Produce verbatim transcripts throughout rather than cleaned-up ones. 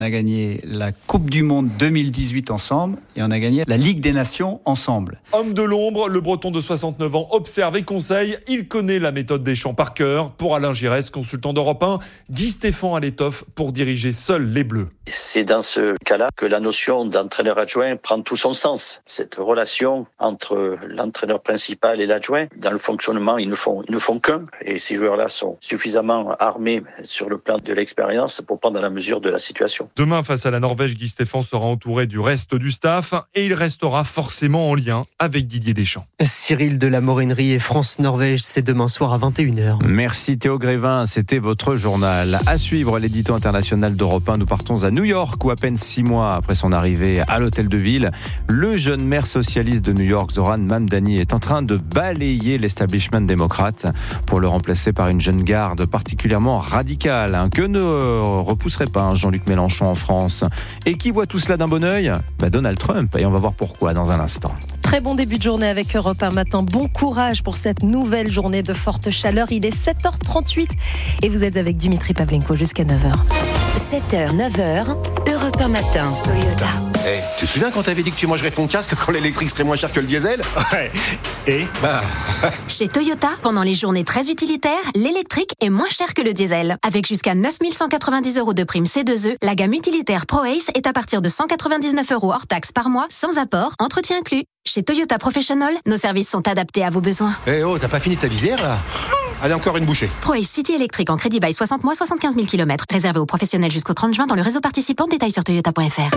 On a gagné la Coupe du Monde deux mille dix-huit ensemble et on a gagné la Ligue des Nations ensemble. Homme de l'ombre, le Breton de soixante-neuf ans observe et conseille. Il connaît la méthode Deschamps par cœur. Pour Alain Giresse, consultant d'Europe un, Guy Stéphane à l'étoffe pour diriger seul les Bleus. C'est dans ce cas-là que la notion d'entraîneur adjoint prend tout son sens. Cette relation entre l'entraîneur principal et l'adjoint, dans le fonctionnement, ils ne font, ils ne font qu'un. Et ces joueurs-là sont suffisamment armés sur le plan de l'expérience pour prendre la mesure de la situation. Demain, face à la Norvège, Guy Stéphane sera entouré du reste du staff et il restera forcément en lien avec Didier Deschamps. Cyril de la Morinerie et France-Norvège, c'est demain soir à vingt et une heures. Merci Théo Grévin, c'était votre journal. À suivre l'édito international d'Europe un, nous partons à New York où à peine six mois après son arrivée à l'hôtel de ville, le jeune maire socialiste de New York, Zoran Mamdani, est en train de balayer l'establishment démocrate pour le remplacer par une jeune garde particulièrement radicale, hein, que ne repousserait pas hein, Jean-Luc Mélenchon en France. Et qui voit tout cela d'un bon œil ? Bah Donald Trump, et on va voir pourquoi dans un instant. Très bon début de journée avec Europe un matin. Bon courage pour cette nouvelle journée de forte chaleur. Il est sept heures trente-huit et vous êtes avec Dimitri Pavlenko jusqu'à neuf heures. sept heures, neuf heures, Europe un matin, Toyota. Hey, tu te souviens quand t'avais dit que tu mangerais ton casque quand l'électrique serait moins cher que le diesel ? Ouais. Et Bah. Chez Toyota, pendant les journées très utilitaires, l'électrique est moins cher que le diesel. Avec jusqu'à neuf mille cent quatre-vingt-dix euros de prime C deux E, la gamme utilitaire ProAce est à partir de cent quatre-vingt-dix-neuf euros hors taxe par mois, sans apport, entretien inclus. Chez Toyota Professional, nos services sont adaptés à vos besoins. Eh hey, oh, t'as pas fini ta visière là ? Allez, encore une bouchée. ProAce City électrique en crédit bail soixante mois, soixante-quinze mille kilomètres. Réservé aux professionnels jusqu'au trente juin dans le réseau participant. Détails sur toyota point f r.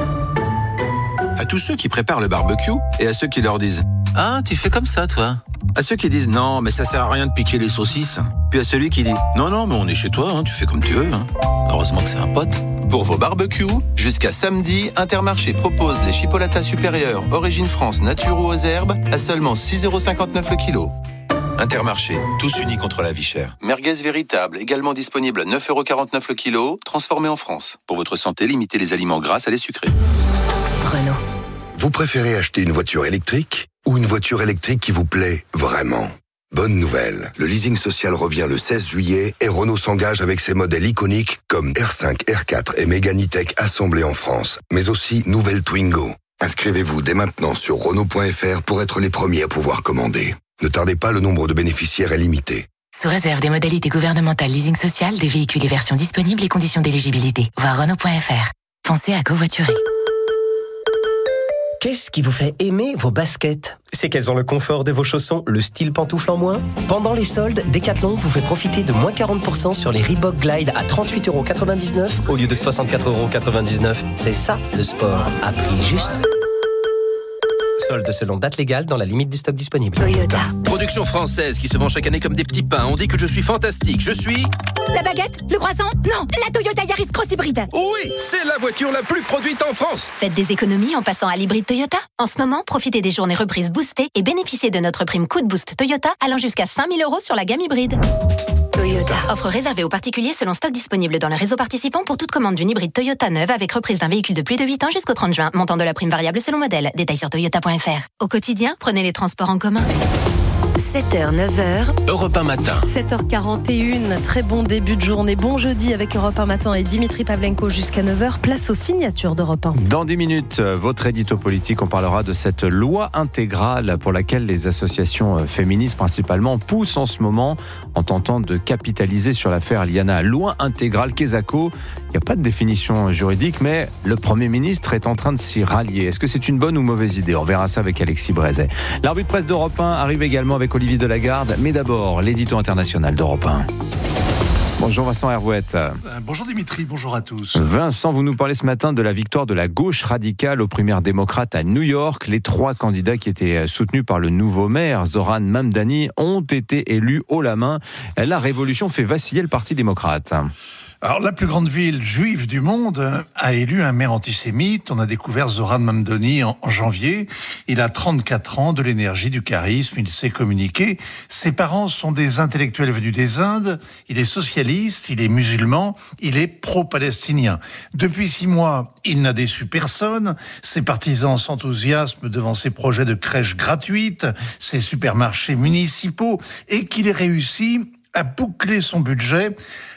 À tous ceux qui préparent le barbecue et à ceux qui leur disent « Ah, tu fais comme ça, toi ?» À ceux qui disent « Non, mais ça sert à rien de piquer les saucisses ». Puis à celui qui dit « Non, non, mais on est chez toi, hein, tu fais comme tu veux. Hein. » Heureusement que c'est un pote. Pour vos barbecues, jusqu'à samedi, Intermarché propose les chipolatas supérieurs Origine France nature ou aux herbes à seulement six euros cinquante-neuf le kilo. Intermarché, tous unis contre la vie chère. Merguez véritable, également disponible à neuf euros quarante-neuf le kilo, transformé en France. Pour votre santé, limitez les aliments gras à les sucrés. Renault. Vous préférez acheter une voiture électrique ou une voiture électrique qui vous plaît vraiment ? Bonne nouvelle, le leasing social revient le seize juillet et Renault s'engage avec ses modèles iconiques comme R cinq, R quatre et Mégane E-Tech assemblés en France, mais aussi nouvelle Twingo. Inscrivez-vous dès maintenant sur Renault point f r pour être les premiers à pouvoir commander. Ne tardez pas, le nombre de bénéficiaires est limité. Sous réserve des modalités gouvernementales leasing social, des véhicules et versions disponibles et conditions d'éligibilité. Voir Renault point f r. Pensez à covoiturer. Qu'est-ce qui vous fait aimer vos baskets ? C'est qu'elles ont le confort de vos chaussons, le style pantoufle en moins. Pendant les soldes, Decathlon vous fait profiter de moins quarante pour cent sur les Reebok Glide à trente-huit euros quatre-vingt-dix-neuf au lieu de soixante-quatre euros quatre-vingt-dix-neuf. C'est ça, le sport à prix juste. Solde selon date légale dans la limite du stock disponible. Toyota. Production française qui se vend chaque année comme des petits pains. On dit que je suis fantastique. Je suis... La baguette ? Le croissant ? Non, la Toyota Yaris Cross Hybride. Oui, c'est la voiture la plus produite en France. Faites des économies en passant à l'hybride Toyota. En ce moment, profitez des journées reprises boostées et bénéficiez de notre prime Coup de Boost Toyota allant jusqu'à cinq mille euros sur la gamme hybride. Toyota. Offre réservée aux particuliers selon stock disponible dans le réseau participant pour toute commande d'une hybride Toyota neuve avec reprise d'un véhicule de plus de huit ans jusqu'au trente juin. Montant de la prime variable selon modèle. Détails sur toyota point f r. Au quotidien, prenez les transports en commun. sept heures, neuf heures. Europe un matin. sept heures quarante et une, très bon début de journée. Bon jeudi avec Europe un matin et Dimitri Pavlenko jusqu'à neuf heures. Place aux signatures d'Europe un. Dans dix minutes, votre édito politique, on parlera de cette loi intégrale pour laquelle les associations féministes principalement poussent en ce moment en tentant de capitaliser sur l'affaire Liana. Loi intégrale Quesaco, il n'y a pas de définition juridique, mais le Premier ministre est en train de s'y rallier. Est-ce que c'est une bonne ou mauvaise idée ? On verra ça avec Alexis Brézet. La revue de presse d'Europe un arrive également avec Olivier Delagarde, mais d'abord l'édito international d'Europe un. Bonjour Vincent Herouette. Euh, bonjour Dimitri, bonjour à tous. Vincent, vous nous parlez ce matin de la victoire de la gauche radicale aux primaires démocrates à New York. Les trois candidats qui étaient soutenus par le nouveau maire, Zoran Mamdani, ont été élus haut la main. La révolution fait vaciller le Parti démocrate. Alors, la plus grande ville juive du monde a élu un maire antisémite. On a découvert Zoran Mamdani en, en janvier. Il a trente-quatre ans, de l'énergie, du charisme, il sait communiquer. Ses parents sont des intellectuels venus des Indes. Il est socialiste, il est musulman, il est pro-palestinien. Depuis six mois, il n'a déçu personne. Ses partisans s'enthousiasment devant ses projets de crèches gratuites, ses supermarchés municipaux, et qu'il ait réussi à boucler son budget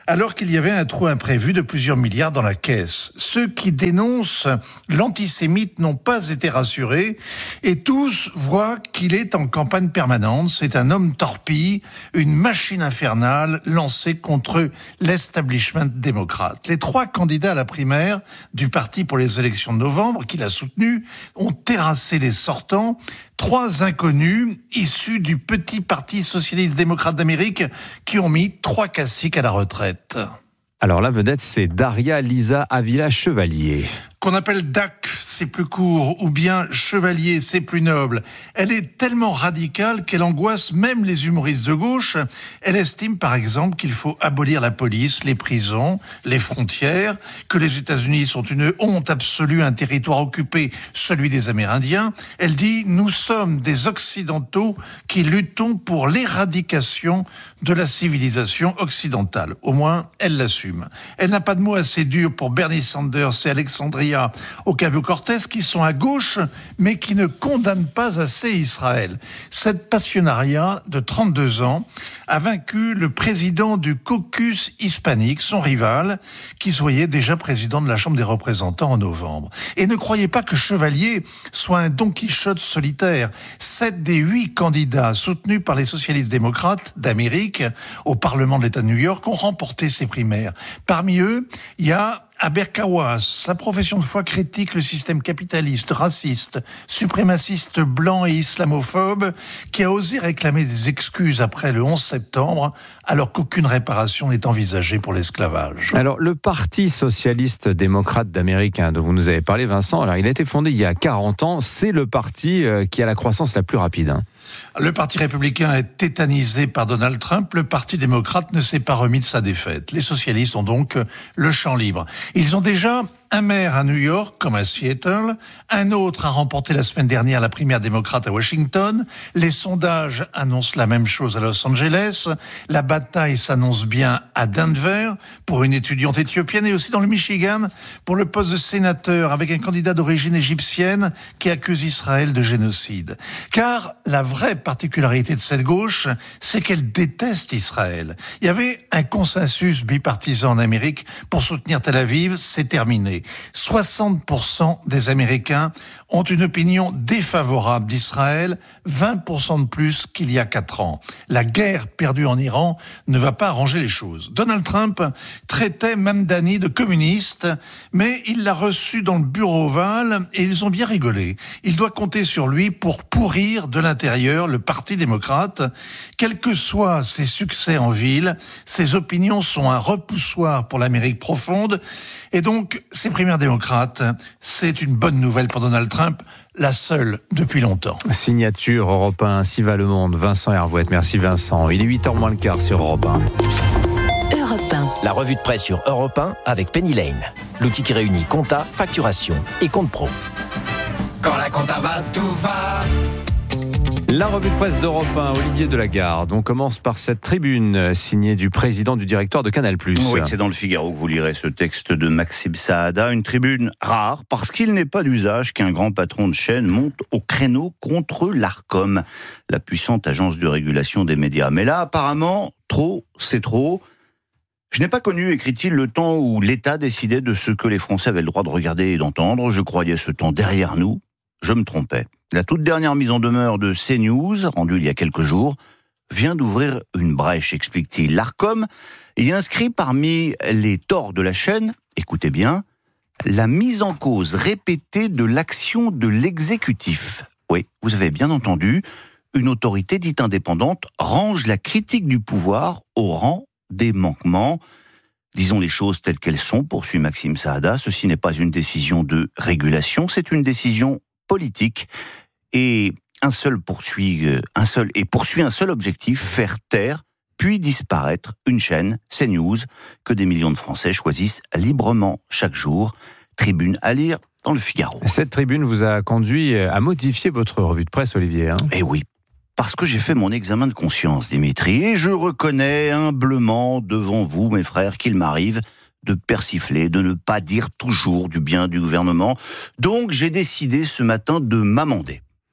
alors qu'il y avait un trou imprévu de plusieurs milliards dans la caisse. Ceux qui dénoncent l'antisémite n'ont pas été rassurés et tous voient qu'il est en campagne permanente. C'est un homme torpille, une machine infernale lancée contre l'establishment démocrate. Les trois candidats à la primaire du parti pour les élections de novembre, qu'il a soutenu, ont terrassé les sortants. Trois inconnus issus du petit parti socialiste-démocrate d'Amérique qui ont mis trois caciques à la retraite. Alors la vedette, c'est Daria Lisa Avila Chevalier. Qu'on appelle D A C, c'est plus court, ou bien Chevalier, c'est plus noble. Elle est tellement radicale qu'elle angoisse même les humoristes de gauche. Elle estime par exemple qu'il faut abolir la police, les prisons, les frontières, que les États-Unis sont une honte absolue, un territoire occupé, celui des Amérindiens. Elle dit « Nous sommes des Occidentaux qui luttons pour l'éradication de la civilisation occidentale ». Au moins, elle l'assume. Elle n'a pas de mots assez durs pour Bernie Sanders et Alexandria Ocasio-Cortez qui sont à gauche mais qui ne condamnent pas assez Israël. Cette passionnariat de trente-deux ans a vaincu le président du caucus hispanique, son rival, qui se voyait déjà président de la Chambre des représentants en novembre. Et ne croyez pas que Chevalier soit un Don Quichotte solitaire. Sept des huit candidats soutenus par les socialistes démocrates d'Amérique au Parlement de l'État de New York ont remporté ces primaires. Parmi eux, il y a Aberkawas, sa profession de foi critique le système capitaliste, raciste, suprémaciste blanc et islamophobe, qui a osé réclamer des excuses après le onze septembre, alors qu'aucune réparation n'est envisagée pour l'esclavage. Alors, le Parti socialiste démocrate d'Amérique, hein, dont vous nous avez parlé, Vincent, alors il a été fondé il y a quarante ans, c'est le parti euh, qui a la croissance la plus rapide. Hein. Le Parti républicain est tétanisé par Donald Trump. Le Parti démocrate ne s'est pas remis de sa défaite. Les socialistes ont donc le champ libre. Ils ont déjà un maire à New York, comme à Seattle. Un autre a remporté la semaine dernière la primaire démocrate à Washington. Les sondages annoncent la même chose à Los Angeles. La bataille s'annonce bien à Denver pour une étudiante éthiopienne et aussi dans le Michigan pour le poste de sénateur avec un candidat d'origine égyptienne qui accuse Israël de génocide. Car la vraie particularité de cette gauche, c'est qu'elle déteste Israël. Il y avait un consensus bipartisan en Amérique pour soutenir Tel Aviv, c'est terminé. soixante pour cent des Américains ont une opinion défavorable d'Israël, vingt pour cent de plus qu'il y a quatre ans. La guerre perdue en Iran ne va pas arranger les choses. Donald Trump traitait Mamdani de communiste, mais il l'a reçu dans le bureau ovale et ils ont bien rigolé. Il doit compter sur lui pour pourrir de l'intérieur le Parti démocrate. Quels que soient ses succès en ville, ses opinions sont un repoussoir pour l'Amérique profonde. Et donc, ces primaires démocrates, c'est une bonne nouvelle pour Donald Trump, la seule depuis longtemps. Signature Europe un, ainsi va le monde. Vincent Hervouette, merci Vincent. Il est huit heures moins le quart sur Europe un. Europe un. La revue de presse sur Europe un avec Penny Lane. L'outil qui réunit compta, facturation et compte pro. Quand la compta va, tout va. La revue de presse d'Europe un, Olivier Delagarde. On commence par cette tribune signée du président du directoire de Canal+. Oui, c'est dans le Figaro que vous lirez ce texte de Maxime Saada. Une tribune rare parce qu'il n'est pas d'usage qu'un grand patron de chaîne monte au créneau contre l'Arcom, la puissante agence de régulation des médias. Mais là, apparemment, trop, c'est trop. Je n'ai pas connu, écrit-il, le temps où l'État décidait de ce que les Français avaient le droit de regarder et d'entendre. Je croyais ce temps derrière nous. Je me trompais. La toute dernière mise en demeure de CNews, rendue il y a quelques jours, vient d'ouvrir une brèche, explique-t-il. L'Arcom y inscrit parmi les torts de la chaîne, écoutez bien, la mise en cause répétée de l'action de l'exécutif. Oui, vous avez bien entendu, une autorité dite indépendante range la critique du pouvoir au rang des manquements. Disons les choses telles qu'elles sont, poursuit Maxime Saada. Ceci n'est pas une décision de régulation, c'est une décision politique et un seul poursuit un seul et poursuit un seul objectif, faire taire puis disparaître une chaîne, CNews, que des millions de Français choisissent librement chaque jour. Tribune à lire dans le Figaro. Cette tribune vous a conduit à modifier votre revue de presse, Olivier. Hein Eh oui, parce que j'ai fait mon examen de conscience, Dimitri, et je reconnais humblement devant vous, mes frères, qu'il m'arrive de persifler, de ne pas dire toujours du bien du gouvernement. Donc j'ai décidé ce matin de m'amender.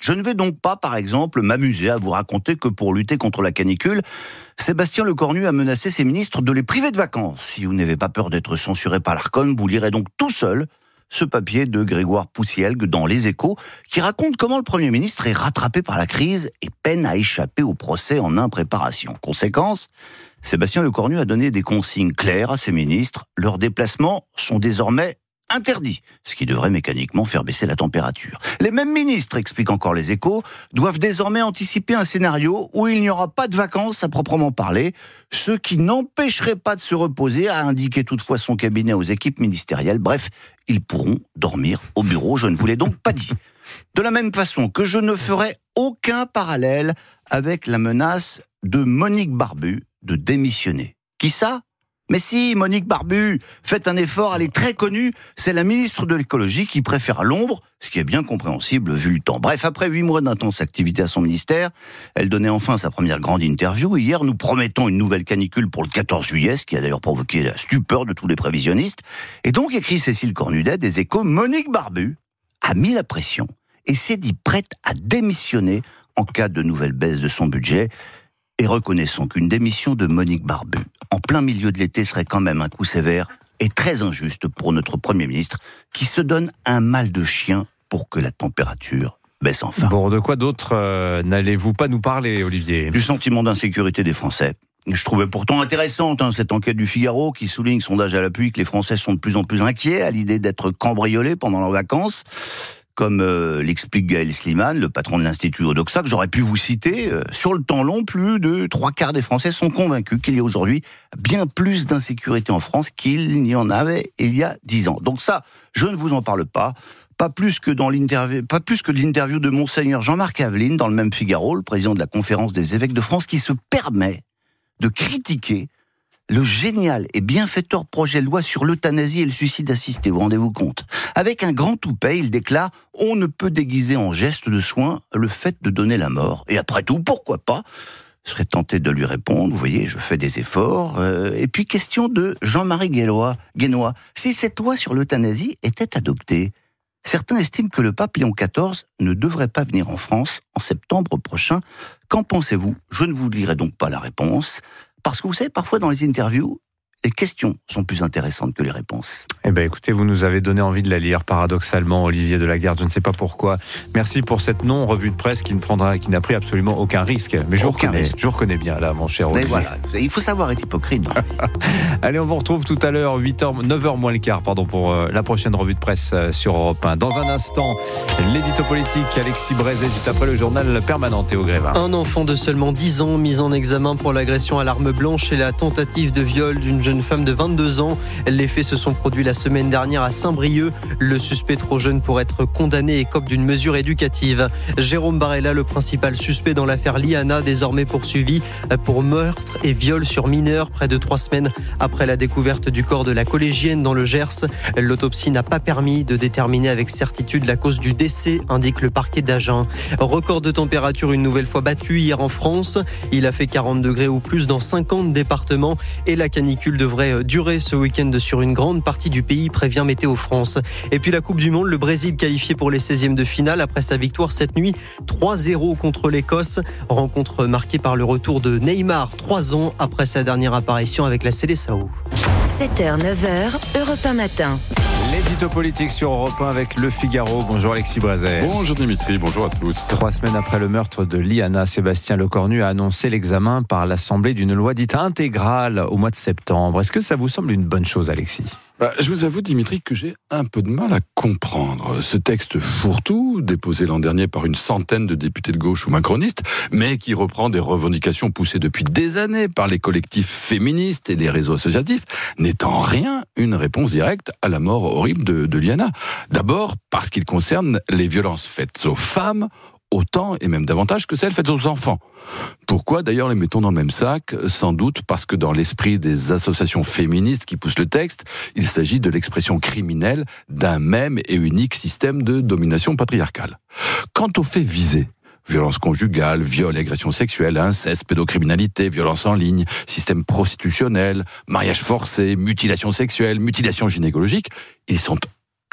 Je ne vais donc pas, par exemple, m'amuser à vous raconter que pour lutter contre la canicule, Sébastien Lecornu a menacé ses ministres de les priver de vacances. Si vous n'avez pas peur d'être censuré par l'Arcom, vous lirez donc tout seul ce papier de Grégoire Poussielgue dans Les Échos, qui raconte comment le Premier ministre est rattrapé par la crise et peine à échapper au procès en impréparation. Conséquence, Sébastien Lecornu a donné des consignes claires à ses ministres. Leurs déplacements sont désormais interdits, ce qui devrait mécaniquement faire baisser la température. Les mêmes ministres, expliquent encore Les Échos, doivent désormais anticiper un scénario où il n'y aura pas de vacances à proprement parler, ce qui n'empêcherait pas de se reposer, a indiqué toutefois son cabinet aux équipes ministérielles. Bref, ils pourront dormir au bureau, je ne vous l'ai donc pas dit. De la même façon que je ne ferai aucun parallèle avec la menace de Monique Barbu de démissionner. Qui ça ? Mais si, Monique Barbu, faites un effort, elle est très connue, c'est la ministre de l'écologie qui préfère l'ombre, ce qui est bien compréhensible vu le temps. Bref, après huit mois d'intense activité à son ministère, elle donnait enfin sa première grande interview. Hier, nous promettons une nouvelle canicule pour le quatorze juillet, ce qui a d'ailleurs provoqué la stupeur de tous les prévisionnistes. Et donc, écrit Cécile Cornudet des Échos, Monique Barbu a mis la pression et s'est dit prête à démissionner en cas de nouvelle baisse de son budget. Et reconnaissons qu'une démission de Monique Barbu en plein milieu de l'été serait quand même un coup sévère et très injuste pour notre Premier ministre qui se donne un mal de chien pour que la température baisse enfin. Bon, de quoi d'autre euh, n'allez-vous pas nous parler, Olivier ? Du sentiment d'insécurité des Français. Je trouvais pourtant intéressante hein, cette enquête du Figaro qui souligne, sondage à l'appui, que les Français sont de plus en plus inquiets à l'idée d'être cambriolés pendant leurs vacances. Comme euh, l'explique Gaël Sliman, le patron de l'Institut Odoxa, que j'aurais pu vous citer, euh, sur le temps long, plus de trois quarts des Français sont convaincus qu'il y a aujourd'hui bien plus d'insécurité en France qu'il n'y en avait il y a dix ans. Donc ça, je ne vous en parle pas. Pas plus que dans l'interview, pas plus que de l'interview de Monseigneur Jean-Marc Aveline dans le même Figaro, le président de la Conférence des évêques de France, qui se permet de critiquer le génial et bienfaiteur projet de loi sur l'euthanasie et le suicide assisté, vous rendez-vous compte ? Avec un grand toupet, il déclare « On ne peut déguiser en geste de soin le fait de donner la mort. Et après tout, pourquoi pas ?» Je serais tenté de lui répondre, vous voyez, je fais des efforts. Euh, et puis, question de Jean-Marie Guénois. Guénois. Si cette loi sur l'euthanasie était adoptée, certains estiment que le pape Léon quatorze ne devrait pas venir en France en septembre prochain. Qu'en pensez-vous ? Je ne vous lirai donc pas la réponse. Parce que vous savez, parfois dans les interviews, les questions sont plus intéressantes que les réponses. Eh bien écoutez, vous nous avez donné envie de la lire, paradoxalement, Olivier Delagarde, je ne sais pas pourquoi. Merci pour cette non-revue de presse qui ne prendra, qui n'a pris absolument aucun risque. Mais je vous reconnais, risque. je vous reconnais bien là, mon cher Olivier. Mais voilà, il faut savoir être hypocrite. Allez, on vous retrouve tout à l'heure, huit heures, neuf heures moins le quart, pardon, pour euh, la prochaine revue de presse euh, sur Europe un. Dans un instant, l'édito politique, Alexis Brézet, juste après le journal permanent, Théo Grévin. Un enfant de seulement dix ans mis en examen pour l'agression à l'arme blanche et la tentative de viol d'une jeune femme de vingt-deux ans. Les faits se sont produits la semaine dernière à Saint-Brieuc. Le suspect trop jeune pour être condamné écope d'une mesure éducative. Jérôme Barella, le principal suspect dans l'affaire Liana, désormais poursuivi pour meurtre et viol sur mineur près de trois semaines après la découverte du corps de la collégienne dans le Gers. L'autopsie n'a pas permis de déterminer avec certitude la cause du décès, indique le parquet d'Agen. Record de température une nouvelle fois battu hier en France. Il a fait quarante degrés ou plus dans cinquante départements et la canicule devrait durer ce week-end sur une grande partie du pays, prévient Météo France. Et puis la Coupe du Monde, le Brésil qualifié pour les seizièmes de finale après sa victoire cette nuit trois zéro contre l'Écosse. Rencontre marquée par le retour de Neymar, trois ans après sa dernière apparition avec la Seleção. sept heures, neuf heures, Europe un matin. L'édito politique sur Europe un avec Le Figaro. Bonjour Alexis Brézet. Bonjour Dimitri, bonjour à tous. Trois semaines après le meurtre de Liana, Sébastien Lecornu a annoncé l'examen par l'Assemblée d'une loi dite intégrale au mois de septembre. Est-ce que ça vous semble une bonne chose, Alexis ? Bah, je vous avoue, Dimitri, que j'ai un peu de mal à comprendre ce texte fourre-tout, déposé l'an dernier par une centaine de députés de gauche ou macronistes, mais qui reprend des revendications poussées depuis des années par les collectifs féministes et les réseaux associatifs, n'est en rien une réponse directe à la mort horrible de, de Liana. D'abord, parce qu'il concerne les violences faites aux femmes, autant et même davantage que celles faites aux enfants. Pourquoi d'ailleurs les mettons dans le même sac ? Sans doute parce que dans l'esprit des associations féministes qui poussent le texte, il s'agit de l'expression criminelle d'un même et unique système de domination patriarcale. Quant aux faits visés, violence conjugale, viol, agression sexuelle, inceste, pédocriminalité, violence en ligne, système prostitutionnel, mariage forcé, mutilation sexuelle, mutilation gynécologique, ils sont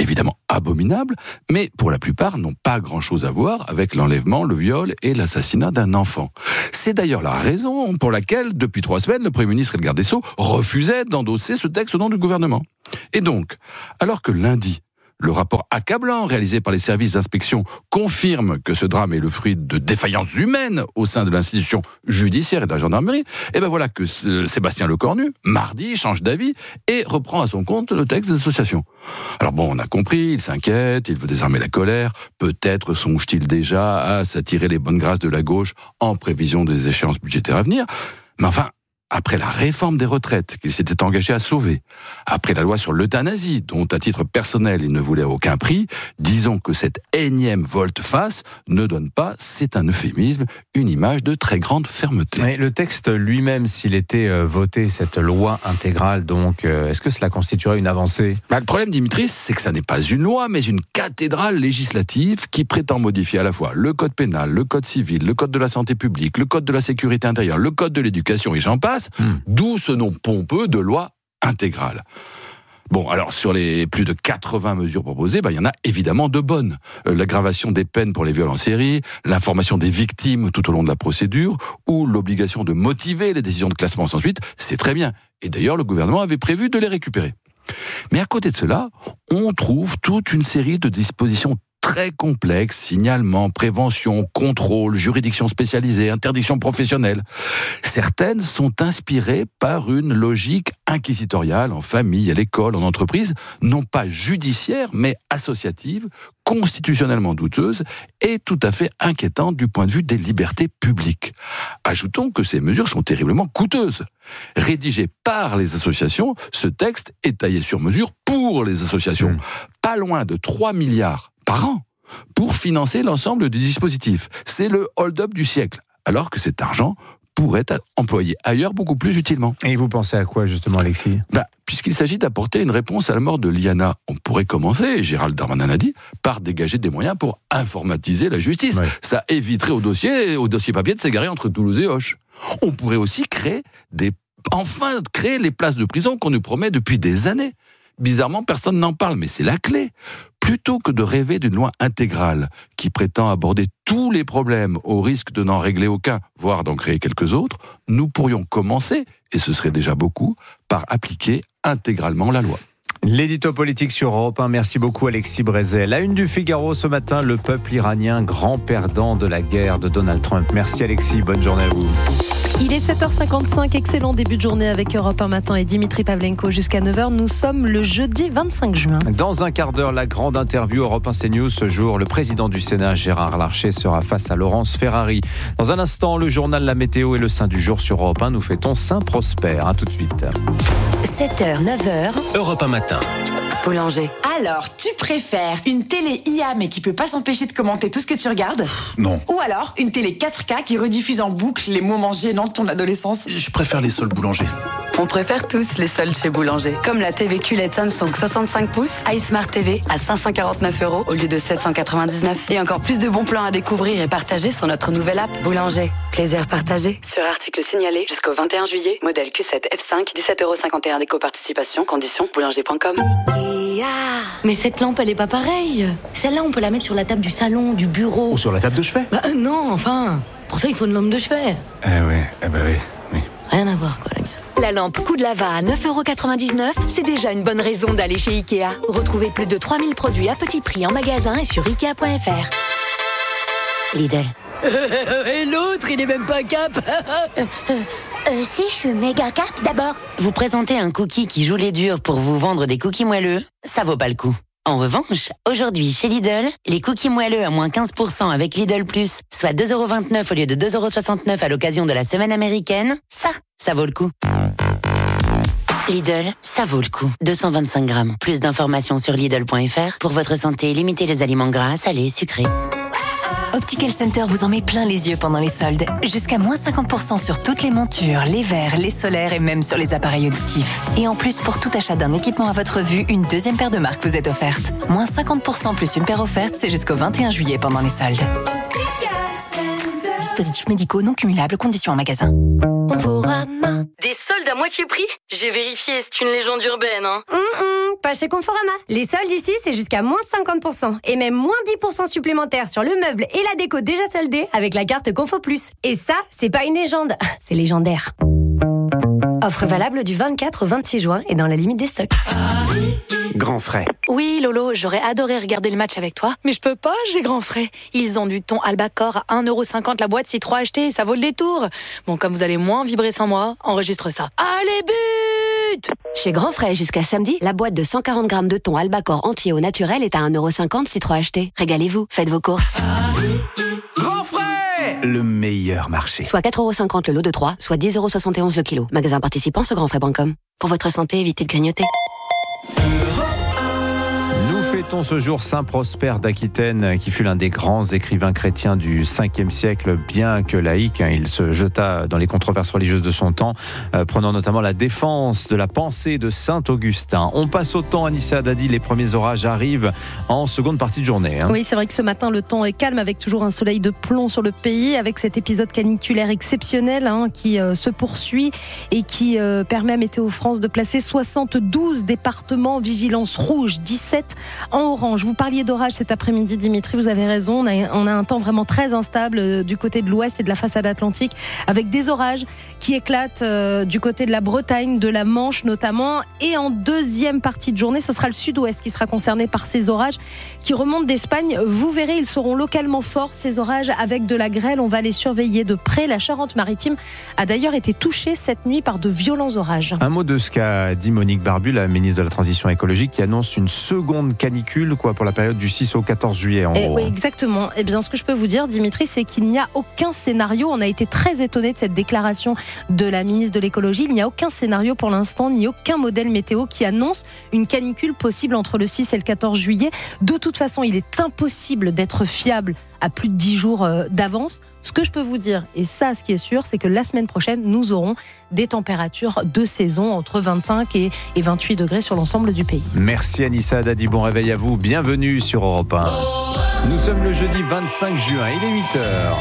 évidemment abominables, mais pour la plupart n'ont pas grand-chose à voir avec l'enlèvement, le viol et l'assassinat d'un enfant. C'est d'ailleurs la raison pour laquelle, depuis trois semaines, le Premier ministre et le garde des Sceaux refusaient d'endosser ce texte au nom du gouvernement. Et donc, alors que lundi, le rapport accablant réalisé par les services d'inspection confirme que ce drame est le fruit de défaillances humaines au sein de l'institution judiciaire et de la gendarmerie, et ben voilà que Sébastien Lecornu, mardi, change d'avis et reprend à son compte le texte des associations. Alors bon, on a compris, il s'inquiète, il veut désarmer la colère, peut-être songe-t-il déjà à s'attirer les bonnes grâces de la gauche en prévision des échéances budgétaires à venir, mais enfin, après la réforme des retraites qu'il s'était engagé à sauver, après la loi sur l'euthanasie, dont à titre personnel il ne voulait à aucun prix, disons que cette énième volte-face ne donne pas, c'est un euphémisme, une image de très grande fermeté. Mais le texte lui-même, s'il était euh, voté, cette loi intégrale, donc, euh, est-ce que cela constituerait une avancée ? Bah, le problème, Dimitri, c'est que ça n'est pas une loi, mais une cathédrale législative qui prétend modifier à la fois le code pénal, le code civil, le code de la santé publique, le code de la sécurité intérieure, le code de l'éducation, et j'en passe. Hmm. D'où ce nom pompeux de loi intégrale. Bon, alors sur les plus de quatre-vingts mesures proposées, bah, il y en a évidemment de bonnes. Euh, l'aggravation des peines pour les viols en série, l'information des victimes tout au long de la procédure, ou l'obligation de motiver les décisions de classement sans suite, c'est très bien. Et d'ailleurs, le gouvernement avait prévu de les récupérer. Mais à côté de cela, on trouve toute une série de dispositions très complexes, signalement, prévention, contrôle, juridiction spécialisée, interdiction professionnelle. Certaines sont inspirées par une logique inquisitoriale en famille, à l'école, en entreprise, non pas judiciaire, mais associative, constitutionnellement douteuse et tout à fait inquiétante du point de vue des libertés publiques. Ajoutons que ces mesures sont terriblement coûteuses. Rédigé par les associations, ce texte est taillé sur mesure pour les associations. Mmh. Pas loin de trois milliards par an pour financer l'ensemble des dispositifs. C'est le hold-up du siècle, alors que cet argent pourrait être employé ailleurs beaucoup plus utilement. Et vous pensez à quoi justement, Alexis ? bah, Puisqu'il s'agit d'apporter une réponse à la mort de Liana, on pourrait commencer, Gérald Darmanin l'a dit, par dégager des moyens pour informatiser la justice. Ouais. Ça éviterait au dossier, au dossier papier de s'égarer entre Toulouse et Auch. On pourrait aussi créer des, enfin créer les places de prison qu'on nous promet depuis des années. Bizarrement, personne n'en parle, mais c'est la clé. Plutôt que de rêver d'une loi intégrale qui prétend aborder tous les problèmes au risque de n'en régler aucun, voire d'en créer quelques autres, nous pourrions commencer, et ce serait déjà beaucoup, par appliquer intégralement la loi. L'édito politique sur Europe un, merci beaucoup Alexis Brézet. La une du Figaro ce matin, le peuple iranien, grand perdant de la guerre de Donald Trump. Merci Alexis, bonne journée à vous. Il est sept heures cinquante-cinq, excellent début de journée avec Europe un matin et Dimitri Pavlenko jusqu'à neuf heures. Nous sommes le jeudi vingt-cinq juin. Dans un quart d'heure, la grande interview Europe un CNews. Ce jour, le président du Sénat, Gérard Larcher, sera face à Laurence Ferrari. Dans un instant, le journal La Météo et le Saint du jour sur Europe un. Nous fêtons Saint-Prosper. À tout de suite. sept heures, neuf heures. Europe un matin. Boulanger. Alors, tu préfères une télé I A mais qui peut pas s'empêcher de commenter tout ce que tu regardes ? Non. Ou alors une télé quatre K qui rediffuse en boucle les moments gênants de ton adolescence ? Je préfère les soldes Boulanger. On préfère tous les soldes chez Boulanger. Comme la T V Q L E D Samsung soixante-cinq pouces, iSmart T V à cinq cent quarante-neuf euros au lieu de sept cent quatre-vingt-dix-neuf. Et encore plus de bons plans à découvrir et partager sur notre nouvelle app. Boulanger, plaisir partagé. Sur article signalé jusqu'au vingt et un juillet, modèle Q sept F cinq, dix-sept euros cinquante et un d'éco-participation, conditions boulanger point com. Mais cette lampe, elle est pas pareille. Celle-là, on peut la mettre sur la table du salon, du bureau. Ou sur la table de chevet. Bah euh, non, enfin. Pour ça, il faut une lampe de chevet. Eh ouais, eh ben oui, oui. Rien à voir, quoi, les gars. La lampe Coup de Lava à neuf euros quatre-vingt-dix-neuf, c'est déjà une bonne raison d'aller chez Ikea. Retrouvez plus de trois mille produits à petit prix en magasin et sur ikea point f r. Lidl. Et l'autre, il est même pas cap. euh, euh, euh, si, je suis méga cap d'abord. Vous présentez un cookie qui joue les durs pour vous vendre des cookies moelleux, ça vaut pas le coup. En revanche, aujourd'hui, chez Lidl, les cookies moelleux à moins quinze pour cent avec Lidl Plus, soit deux euros vingt-neuf au lieu de deux euros soixante-neuf à l'occasion de la semaine américaine, ça, ça vaut le coup. Lidl, ça vaut le coup. deux cent vingt-cinq grammes. Plus d'informations sur Lidl point f r. Pour votre santé, limitez les aliments gras, salés, sucrés. Optical Center vous en met plein les yeux pendant les soldes. Jusqu'à moins cinquante pour cent sur toutes les montures, les verres, les solaires et même sur les appareils auditifs. Et en plus, pour tout achat d'un équipement à votre vue, une deuxième paire de marques vous est offerte. Moins cinquante pour cent plus une paire offerte, c'est jusqu'au vingt et un juillet pendant les soldes. Dispositifs médicaux non cumulables, conditions en magasin. On vous ramasse. Des soldes à moitié prix ? J'ai vérifié, c'est une légende urbaine, hein. Mm-mm, pas chez Conforama. Les soldes ici, c'est jusqu'à moins cinquante pour cent. Et même moins dix pour cent supplémentaires sur le meuble et la déco déjà soldée avec la carte Confo Plus. Et ça, c'est pas une légende, c'est légendaire. Offre valable du vingt-quatre au vingt-six juin et dans la limite des stocks. Grand frais. Oui, Lolo, j'aurais adoré regarder le match avec toi, mais je peux pas, j'ai grand frais. Ils ont du thon Albacor à un euro cinquante la boîte, si trois achetés, ça vaut le détour. Bon, comme vous allez moins vibrer sans moi, enregistre ça. Allez, but! Chez Grand Frais, jusqu'à samedi, la boîte de cent quarante grammes de thon Albacor entier au naturel est à un euro cinquante si trois achetés. Régalez-vous, faites vos courses. Grand frais! Le meilleur marché. Soit quatre euros cinquante le lot de trois, soit dix euros soixante et onze le kilo. Magasin participant sur grandfrais point com. Pour votre santé, évitez de grignoter. Fêtons ce jour Saint Prosper d'Aquitaine, qui fut l'un des grands écrivains chrétiens du cinquième siècle, bien que laïque. Il se jeta dans les controverses religieuses de son temps, euh, prenant notamment la défense de la pensée de Saint Augustin. On passe au temps, Anissa Haddadi, les premiers orages arrivent en seconde partie de journée. Hein. Oui, c'est vrai que ce matin, le temps est calme, avec toujours un soleil de plomb sur le pays, avec cet épisode caniculaire exceptionnel hein, qui euh, se poursuit et qui euh, permet à Météo France de placer soixante-douze départements vigilance rouge, dix-sept en orange. Vous parliez d'orage cet après-midi, Dimitri, vous avez raison. On a, on a un temps vraiment très instable euh, du côté de l'ouest et de la façade atlantique, avec des orages qui éclatent euh, du côté de la Bretagne, de la Manche notamment. Et en deuxième partie de journée, ce sera le sud-ouest qui sera concerné par ces orages qui remontent d'Espagne. Vous verrez, ils seront localement forts, ces orages, avec de la grêle. On va les surveiller de près. La Charente-Maritime a d'ailleurs été touchée cette nuit par de violents orages. Un mot de ce qu'a dit Monique Barbu, la ministre de la Transition écologique, qui annonce une seconde canicule quoi, pour la période du six au quatorze juillet. En Et gros. Oui, exactement. Eh bien, ce que je peux vous dire, Dimitri, c'est qu'il n'y a aucun scénario. On a été très étonnés de cette déclaration de la ministre de l'écologie. Il n'y a aucun scénario pour l'instant, ni aucun modèle météo qui annonce une canicule possible entre le six et le quatorze juillet. De toute façon, il est impossible d'être fiable à plus de dix jours d'avance. Ce que je peux vous dire, et ça, ce qui est sûr, c'est que la semaine prochaine, nous aurons des températures de saison entre vingt-cinq et vingt-huit degrés sur l'ensemble du pays. Merci Anissa Haddadi, bon réveil à vous, bienvenue sur Europe un. Nous sommes le jeudi vingt-cinq juin, il est huit heures.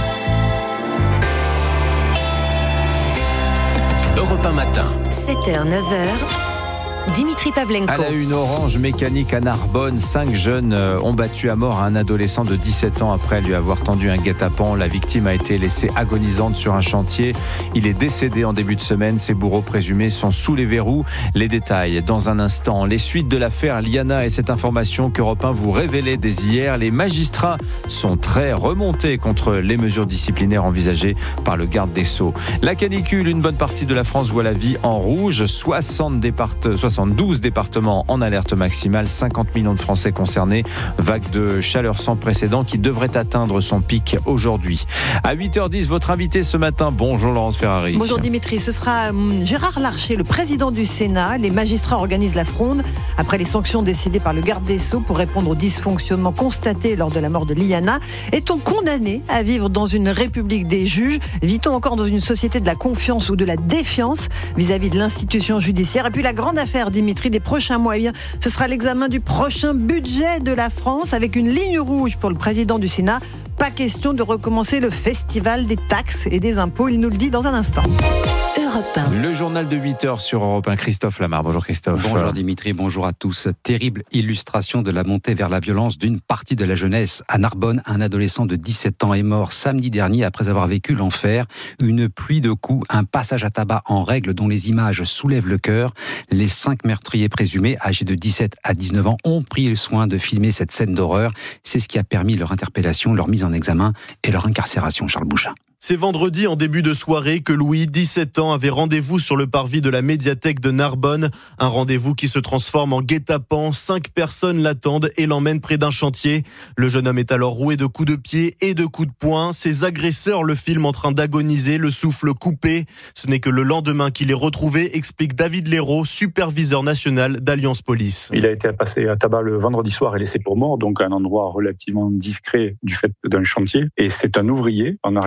Europe un matin. sept heures, neuf heures. Dimitri Pavlenko. À la une, orange mécanique à Narbonne. Cinq jeunes ont battu à mort un adolescent de dix-sept ans après lui avoir tendu un guet-apens. La victime a été laissée agonisante sur un chantier. Il est décédé en début de semaine. Ses bourreaux présumés sont sous les verrous. Les détails dans un instant. Les suites de l'affaire Liana et cette information qu'Europe un vous révélait dès hier. Les magistrats sont très remontés contre les mesures disciplinaires envisagées par le garde des Sceaux. La canicule, une bonne partie de la France voit la vie en rouge. soixante départements, soixante-douze départements en alerte maximale, cinquante millions de Français concernés. Vague de chaleur sans précédent qui devrait atteindre son pic aujourd'hui. À huit heures dix, votre invité ce matin. Bonjour Laurence Ferrari. Bonjour Dimitri, ce sera Gérard Larcher, le président du Sénat. Les magistrats organisent la fronde après les sanctions décidées par le garde des Sceaux pour répondre aux dysfonctionnements constatés lors de la mort de Liana. Est-on condamné à vivre dans une république des juges? Vit-on encore dans une société de la confiance ou de la défiance vis-à-vis de l'institution judiciaire? Et puis la grande affaire, Dimitri, des prochains mois, eh bien, ce sera l'examen du prochain budget de la France avec une ligne rouge pour le président du Sénat. Pas question de recommencer le festival des taxes et des impôts. Il nous le dit dans un instant. Europe un. Le journal de huit heures sur Europe un. Christophe Lamar. Bonjour Christophe. Bonjour Dimitri, bonjour à tous. Terrible illustration de la montée vers la violence d'une partie de la jeunesse. À Narbonne, un adolescent de dix-sept ans est mort samedi dernier après avoir vécu l'enfer. Une pluie de coups, un passage à tabac en règle dont les images soulèvent le cœur. Les cinq meurtriers présumés, âgés de dix-sept à dix-neuf ans, ont pris le soin de filmer cette scène d'horreur. C'est ce qui a permis leur interpellation, leur mise en examen et leur incarcération. Charles Bouchin. C'est vendredi en début de soirée que Louis, dix-sept ans, avait rendez-vous sur le parvis de la médiathèque de Narbonne. Un rendez-vous qui se transforme en guet-apens. Cinq personnes l'attendent et l'emmènent près d'un chantier. Le jeune homme est alors roué de coups de pied et de coups de poing. Ses agresseurs le filment en train d'agoniser, le souffle coupé. Ce n'est que le lendemain qu'il est retrouvé, explique David Léraud, superviseur national d'Alliance Police. Il a été passé à tabac le vendredi soir et laissé pour mort, donc à un endroit relativement discret du fait d'un chantier. Et c'est un ouvrier, en arrivant sur le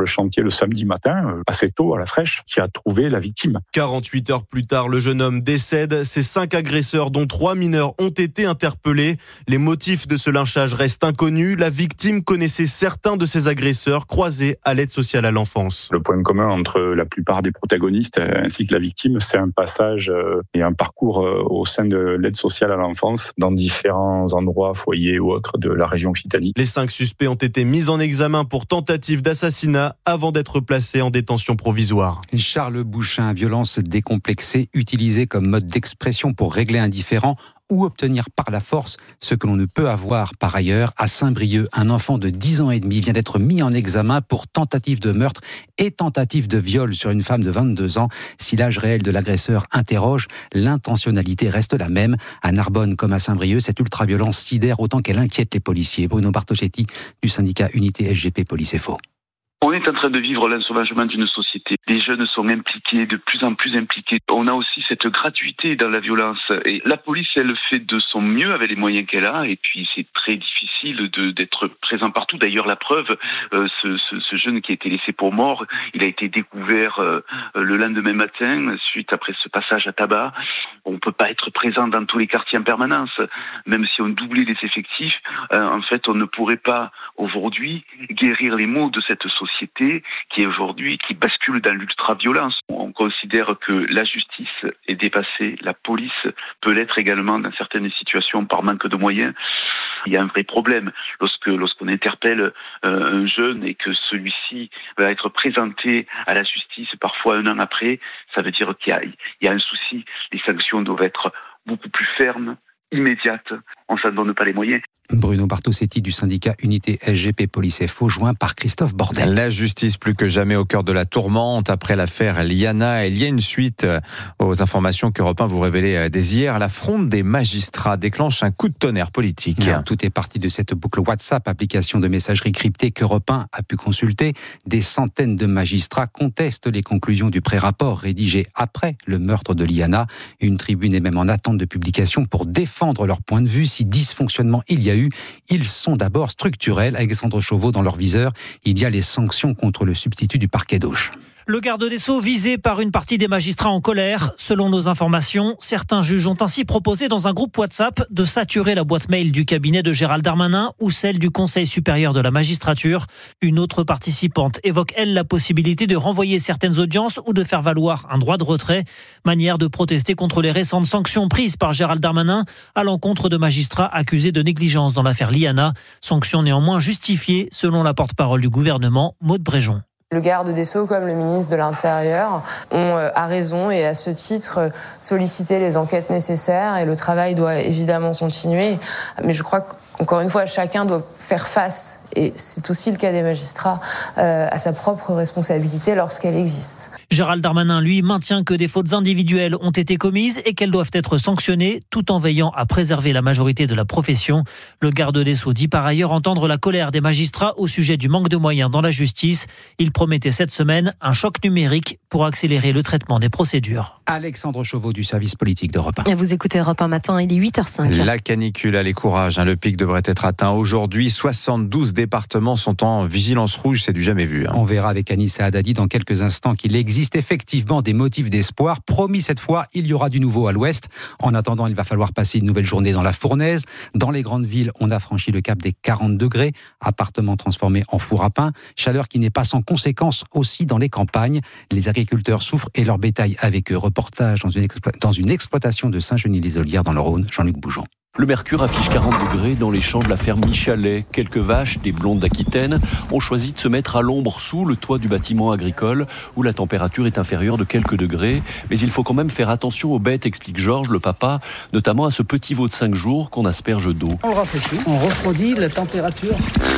le chantier le samedi matin, assez tôt à la fraîche, qui a trouvé la victime. quarante-huit heures plus tard, le jeune homme décède. Ses cinq agresseurs, dont trois mineurs, ont été interpellés. Les motifs de ce lynchage restent inconnus. La victime connaissait certains de ses agresseurs croisés à l'aide sociale à l'enfance. Le point commun entre la plupart des protagonistes ainsi que la victime, c'est un passage et un parcours au sein de l'aide sociale à l'enfance dans différents endroits, foyers ou autres de la région Occitanie. Les cinq suspects ont été mis en examen pour tentative d'assassinat avant d'être placés en détention provisoire. Charles Bouchin, violence décomplexée utilisée comme mode d'expression pour régler un différend ou obtenir par la force ce que l'on ne peut avoir par ailleurs. À Saint-Brieuc, un enfant de dix ans et demi vient d'être mis en examen pour tentative de meurtre et tentative de viol sur une femme de vingt-deux ans. Si l'âge réel de l'agresseur interroge, l'intentionnalité reste la même. À Narbonne comme à Saint-Brieuc, cette ultra-violence sidère autant qu'elle inquiète les policiers. Bruno Bartoschetti du syndicat Unité S G P Police et Faux. On est en train de vivre l'ensauvagement d'une société. Les jeunes sont impliqués, de plus en plus impliqués. On a aussi cette gratuité dans la violence. Et la police, elle fait de son mieux avec les moyens qu'elle a. Et puis, c'est très difficile de, d'être présent partout. D'ailleurs, la preuve, euh, ce, ce, ce jeune qui a été laissé pour mort, il a été découvert euh, le lendemain matin, suite après ce passage à tabac. On ne peut pas être présent dans tous les quartiers en permanence. Même si on doublait les effectifs, euh, en fait, on ne pourrait pas, aujourd'hui, guérir les maux de cette société. société qui est aujourd'hui, qui bascule dans l'ultra-violence. On considère que la justice est dépassée, la police peut l'être également dans certaines situations par manque de moyens. Il y a un vrai problème lorsque lorsqu'on interpelle euh, un jeune et que celui-ci va être présenté à la justice parfois un an après, ça veut dire qu'il y a, il y a un souci. Les sanctions doivent être beaucoup plus fermes, immédiates. On ne s'en donne pas les moyens. Bruno Bartoschetti du syndicat Unité S G P Police et Faux, joint par Christophe Bordel. La justice plus que jamais au cœur de la tourmente après l'affaire Liana. Il y a une suite aux informations qu'Europe un vous révélait dès hier. La fronde des magistrats déclenche un coup de tonnerre politique. Alors, tout est parti de cette boucle WhatsApp, application de messagerie cryptée qu'Europe un a pu consulter. Des centaines de magistrats contestent les conclusions du pré-rapport rédigé après le meurtre de Liana. Une tribune est même en attente de publication pour défendre leur point de vue. Si dysfonctionnement il y a eu, ils sont d'abord structurels. Alexandre Chauveau dans leur viseur, il y a les sanctions contre le substitut du parquet d'Auch. Le garde des Sceaux visé par une partie des magistrats en colère. Selon nos informations, certains juges ont ainsi proposé dans un groupe WhatsApp de saturer la boîte mail du cabinet de Gérald Darmanin ou celle du Conseil supérieur de la magistrature. Une autre participante évoque, elle, la possibilité de renvoyer certaines audiences ou de faire valoir un droit de retrait. Manière de protester contre les récentes sanctions prises par Gérald Darmanin à l'encontre de magistrats accusés de négligence dans l'affaire Liana. Sanctions néanmoins justifiées selon la porte-parole du gouvernement, Maude Bréjon. Le garde des Sceaux comme le ministre de l'Intérieur ont à raison et à ce titre sollicité les enquêtes nécessaires et le travail doit évidemment continuer. Mais je crois qu'encore une fois, chacun doit faire face, et c'est aussi le cas des magistrats, euh, à sa propre responsabilité lorsqu'elle existe. Gérald Darmanin, lui, maintient que des fautes individuelles ont été commises et qu'elles doivent être sanctionnées tout en veillant à préserver la majorité de la profession. Le garde des Sceaux dit par ailleurs entendre la colère des magistrats au sujet du manque de moyens dans la justice. Il promettait cette semaine un choc numérique pour accélérer le traitement des procédures. Alexandre Chauveau du service politique d'Europe un. Vous écoutez Europe un matin, il est huit heures cinq. La canicule a les courages. Le pic devrait être atteint aujourd'hui. soixante-douze départements sont en vigilance rouge, c'est du jamais vu. On verra avec Anis Haddadi dans quelques instants qu'il existe effectivement des motifs d'espoir. Promis cette fois, il y aura du nouveau à l'ouest. En attendant, il va falloir passer une nouvelle journée dans la fournaise. Dans les grandes villes, on a franchi le cap des quarante degrés. Appartements transformés en four à pain. Chaleur qui n'est pas sans conséquences aussi dans les campagnes. Les agriculteurs souffrent et leur bétail avec eux. Reportage dans une, explo- dans une exploitation de Saint-Genis-les-Olières dans le Rhône. Jean-Luc Bougeon. Le mercure affiche quarante degrés dans les champs de la ferme Michalet. Quelques vaches, des blondes d'Aquitaine, ont choisi de se mettre à l'ombre sous le toit du bâtiment agricole où la température est inférieure de quelques degrés. Mais il faut quand même faire attention aux bêtes, explique Georges, le papa, notamment à ce petit veau de cinq jours qu'on asperge d'eau. On le rafraîchit, on refroidit la température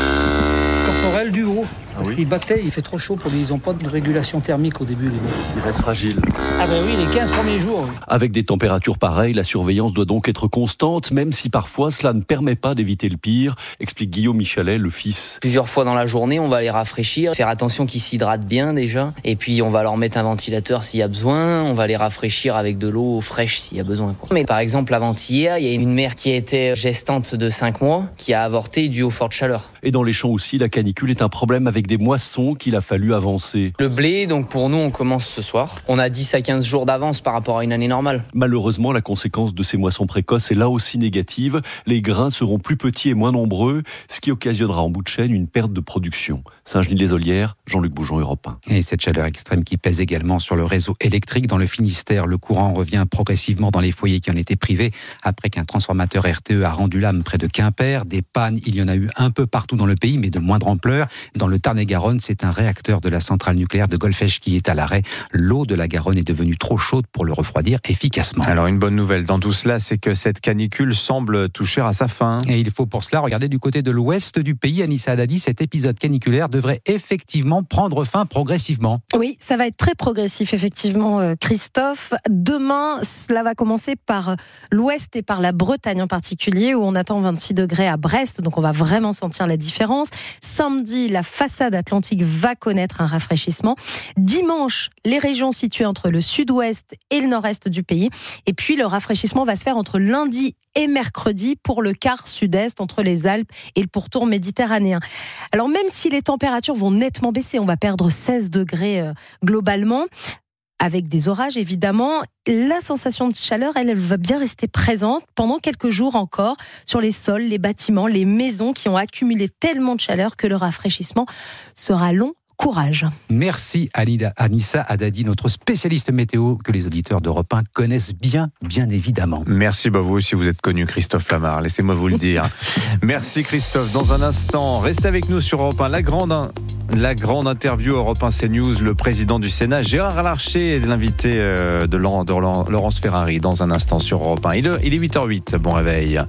corporelle du veau. Parce ah oui. qu'il battait, il fait trop chaud pour lui, ils n'ont pas de régulation thermique au début. Les il reste fragile. Ah ben oui, les quinze premiers jours. Oui. Avec des températures pareilles, la surveillance doit donc être constante, même si parfois cela ne permet pas d'éviter le pire, explique Guillaume Michalet, le fils. Plusieurs fois dans la journée, on va les rafraîchir, faire attention qu'ils s'hydratent bien déjà, et puis on va leur mettre un ventilateur s'il y a besoin, on va les rafraîchir avec de l'eau fraîche s'il y a besoin. Quoi. Mais par exemple, avant-hier, il y a une mère qui était gestante de cinq mois, qui a avorté dû aux fortes chaleurs. Et dans les champs aussi, la canicule est un problème avec avec des moissons qu'il a fallu avancer. Le blé, donc pour nous, on commence ce soir. On a dix à quinze jours d'avance par rapport à une année normale. Malheureusement, la conséquence de ces moissons précoces est là aussi négative. Les grains seront plus petits et moins nombreux, ce qui occasionnera en bout de chaîne une perte de production. Saint-Genis-les-Olières, Jean-Luc Boujon, Europe un. Et cette chaleur extrême qui pèse également sur le réseau électrique. Dans le Finistère, le courant revient progressivement dans les foyers qui en étaient privés après qu'un transformateur R T E a rendu l'âme près de Quimper. Des pannes, il y en a eu un peu partout dans le pays, mais de moindre ampleur. Dans le Tarn-et-Garonne, c'est un réacteur de la centrale nucléaire de Golfech qui est à l'arrêt. L'eau de la Garonne est devenue trop chaude pour le refroidir efficacement. Alors une bonne nouvelle dans tout cela, c'est que cette canicule semble toucher à sa fin. Et il faut pour cela regarder du côté de l'ouest du pays. Anissa Haddadi, cet épisode caniculaire devrait effectivement prendre fin progressivement. Oui, ça va être très progressif, effectivement, Christophe. Demain, cela va commencer par l'ouest et par la Bretagne en particulier, où on attend vingt-six degrés à Brest, donc on va vraiment sentir la différence. Samedi, la façade atlantique va connaître un rafraîchissement. Dimanche, les régions situées entre le sud-ouest et le nord-est du pays. Et puis, le rafraîchissement va se faire entre lundi et mercredi pour le quart sud-est, entre les Alpes et le pourtour méditerranéen. Alors, même si les températures vont nettement baisser, on va perdre seize degrés euh, globalement, avec des orages évidemment, la sensation de chaleur, elle, elle va bien rester présente pendant quelques jours encore sur les sols, les bâtiments, les maisons qui ont accumulé tellement de chaleur que le rafraîchissement sera long. Courage. Merci Anida, Anissa Haddadi, notre spécialiste météo que les auditeurs d'Europe un connaissent bien, bien évidemment. Merci, bah vous aussi vous êtes connu, Christophe Lamar, laissez-moi vous le dire. Merci Christophe. Dans un instant, restez avec nous sur Europe un. La grande, la grande interview Europe un CNews, le président du Sénat, Gérard Larcher, l'invité de, de Laurence Ferrari, dans un instant sur Europe un. Il est huit heures huit, bon réveil.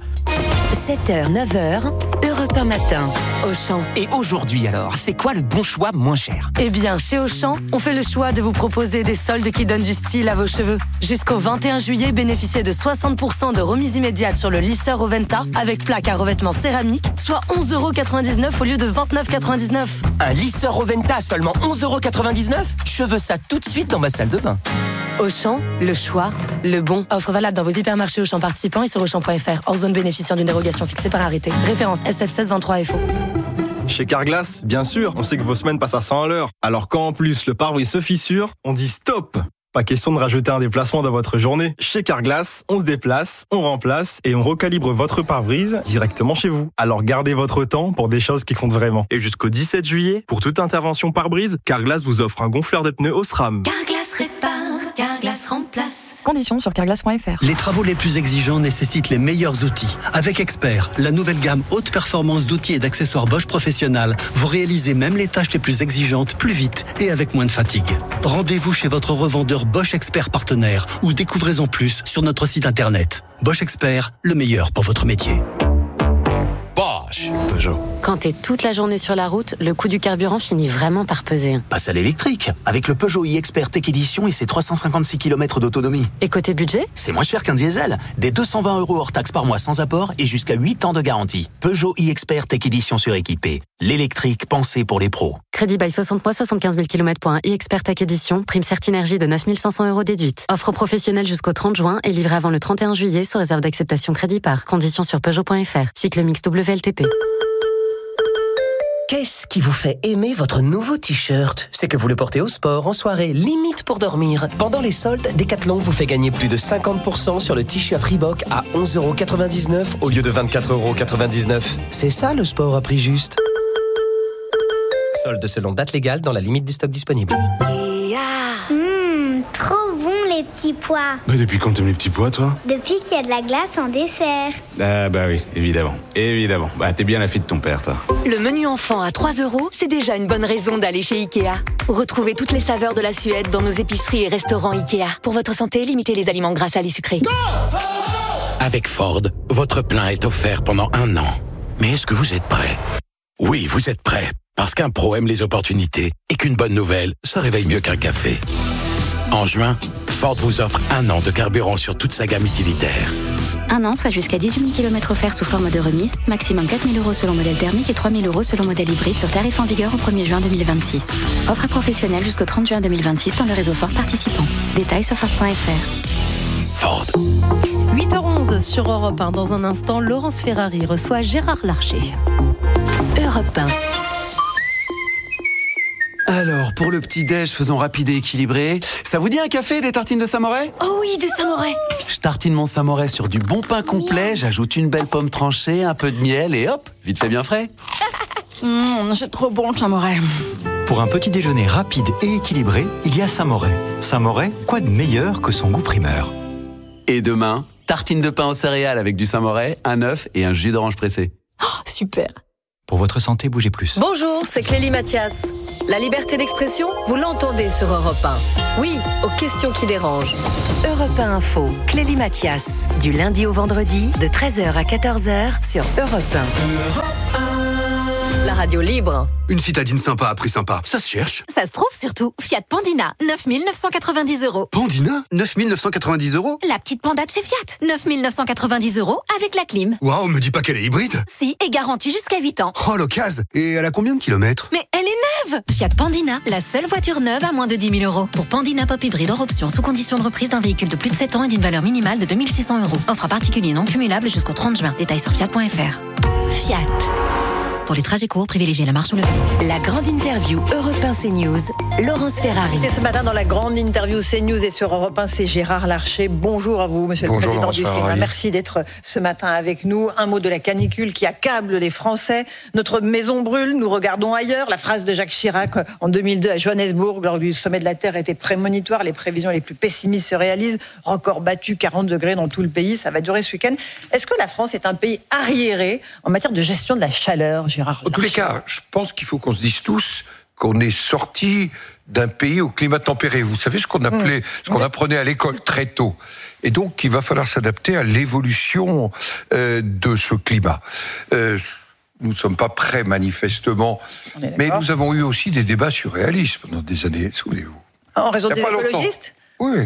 sept heures, neuf heures, Europe un matin. Auchan. Et aujourd'hui alors, c'est quoi le bon choix moins cher ? Eh bien, chez Auchan, on fait le choix de vous proposer des soldes qui donnent du style à vos cheveux. Jusqu'au vingt et un juillet, bénéficiez de soixante pour cent de remise immédiate sur le lisseur Oventa avec plaque à revêtement céramique, soit onze euros quatre-vingt-dix-neuf au lieu de vingt-neuf euros quatre-vingt-dix-neuf. Un lisseur Oventa à seulement onze euros quatre-vingt-dix-neuf ? Je veux ça tout de suite dans ma salle de bain. Auchan, le choix, le bon. Offre valable dans vos hypermarchés Auchan participants et sur auchan point f r. Hors zone bénéficiant d'une dérogation fixée par arrêté. Référence S F seize vingt-trois F O. Chez Carglass, bien sûr, on sait que vos semaines passent à cent à l'heure. Alors quand en plus le pare-brise se fissure, on dit stop. Pas question de rajouter un déplacement dans votre journée. Chez Carglass, on se déplace, on remplace et on recalibre votre pare-brise directement chez vous. Alors gardez votre temps pour des choses qui comptent vraiment. Et jusqu'au dix-sept juillet, pour toute intervention pare-brise, Carglass vous offre un gonfleur de pneus Osram. Carglass répare, Carglass remplace. Conditions sur carglass point f r. Les travaux les plus exigeants nécessitent les meilleurs outils. Avec Expert, la nouvelle gamme haute performance d'outils et d'accessoires Bosch Professionnal, vous réalisez même les tâches les plus exigeantes plus vite et avec moins de fatigue. Rendez-vous chez votre revendeur Bosch Expert partenaire ou découvrez-en plus sur notre site internet. Bosch Expert, le meilleur pour votre métier. Bosch. Peugeot. Quand t'es toute la journée sur la route, le coût du carburant finit vraiment par peser. Passe à l'électrique, avec le Peugeot e-Expert Tech Edition et ses trois cent cinquante-six kilomètres d'autonomie. Et côté budget ? C'est moins cher qu'un diesel. Des deux cent vingt euros hors taxe par mois sans apport et jusqu'à huit ans de garantie. Peugeot e-Expert Tech Edition suréquipé. L'électrique pensée pour les pros. Crédit bail soixante mois, soixante-quinze mille kilomètres pour un e-Expert Tech Edition. Prime Certinergie de neuf mille cinq cents euros déduite. Offre professionnelle jusqu'au trente juin et livrée avant le trente et un juillet sous réserve d'acceptation crédit par. Conditions sur peugeot point f r. Cycle mix W L T P. Qu'est-ce qui vous fait aimer votre nouveau t-shirt ? C'est que vous le portez au sport, en soirée, limite pour dormir. Pendant les soldes, Decathlon vous fait gagner plus de cinquante pour cent sur le t-shirt Reebok à onze euros quatre-vingt-dix-neuf au lieu de vingt-quatre euros quatre-vingt-dix-neuf. C'est ça le sport à prix juste. Soldes selon date légale dans la limite du stock disponible. Mmh, trop bon les petits pois. Bah depuis quand t'aimes les petits pois, toi ? Depuis qu'il y a de la glace en dessert. Ah bah oui, évidemment. Évidemment. Bah t'es bien la fille de ton père, toi. Le menu enfant à trois euros, c'est déjà une bonne raison d'aller chez Ikea. Retrouvez toutes les saveurs de la Suède dans nos épiceries et restaurants Ikea. Pour votre santé, limitez les aliments gras, salés, sucrés. Avec Ford, votre plein est offert pendant un an. Mais est-ce que vous êtes prêts ? Oui, vous êtes prêts. Parce qu'un pro aime les opportunités et qu'une bonne nouvelle, ça réveille mieux qu'un café. En juin, Ford vous offre un an de carburant sur toute sa gamme utilitaire. Un an, soit jusqu'à dix-huit mille kilomètres offerts sous forme de remise, maximum quatre mille euros selon modèle thermique et trois mille euros selon modèle hybride sur tarif en vigueur au premier juin deux mille vingt-six. Offre à professionnels jusqu'au trente juin deux mille vingt-six dans le réseau Ford participant. Détails sur Ford point f r. Ford. huit heures onze sur Europe un. Dans un instant, Laurence Ferrari reçoit Gérard Larcher. Europe un. Alors, pour le petit-déj, faisons rapide et équilibré. Ça vous dit un café et des tartines de Saint-Moret ? Oh oui, du Saint-Moret. Je tartine mon Saint-Moret sur du bon pain complet, j'ajoute une belle pomme tranchée, un peu de miel et hop, vite fait bien frais. Mmh, c'est trop bon le Saint-Moret. Pour un petit déjeuner rapide et équilibré, il y a Saint-Moret. Saint-Moret, quoi de meilleur que son goût primeur ? Et demain, tartine de pain aux céréales avec du Saint-Moret, un œuf et un jus d'orange pressé. Oh, super. Pour votre santé, bougez plus. Bonjour, c'est Clélie Mathias. La liberté d'expression, vous l'entendez sur Europe un. Oui, aux questions qui dérangent. Europe un Info, Clélie Mathias. Du lundi au vendredi, de treize heures à quatorze heures sur Europe un. La radio libre. Une citadine sympa à prix sympa, ça se cherche. Ça se trouve surtout. Fiat Pandina, neuf mille neuf cent quatre-vingt-dix euros. Pandina, neuf mille neuf cent quatre-vingt-dix euros. La petite Panda de chez Fiat, neuf mille neuf cent quatre-vingt-dix euros avec la clim. Waouh, me dis pas qu'elle est hybride. Si, et garantie jusqu'à huit ans. Oh, l'occasion. Et elle a combien de kilomètres? Mais elle est neuve. Fiat Pandina, la seule voiture neuve à moins de dix mille euros. Pour Pandina Pop Hybride hors option, sous condition de reprise d'un véhicule de plus de sept ans et d'une valeur minimale de deux mille six cents euros. Offre à particulier non cumulable jusqu'au trente juin. Détails sur fiat point f r. Fiat. Pour les trajets courts, privilégiez la marche ou le vélo. La grande interview Europe un CNews, Laurence Ferrari. Et ce matin, dans la grande interview CNews et sur Europe un, c'est Gérard Larcher. Bonjour à vous, monsieur Bonjour, le président du Sénat. Merci d'être ce matin avec nous. Un mot de la canicule qui accable les Français. Notre maison brûle, nous regardons ailleurs. La phrase de Jacques Chirac en deux mille deux à Johannesburg, lors du sommet de la Terre, était prémonitoire. Les prévisions les plus pessimistes se réalisent. Record battu, quarante degrés dans tout le pays. Ça va durer ce week-end. Est-ce que la France est un pays arriéré en matière de gestion de la chaleur, Gérard Larcher? En tous les cas, je pense qu'il faut qu'on se dise tous qu'on est sorti d'un pays au climat tempéré. Vous savez ce qu'on appelait, mmh. ce qu'on apprenait à l'école très tôt. Et donc, il va falloir s'adapter à l'évolution euh, de ce climat. Euh, nous ne sommes pas prêts, manifestement. Mais nous avons eu aussi des débats surréalistes pendant des années, souvenez-vous. En raison des écologistes ? Oui.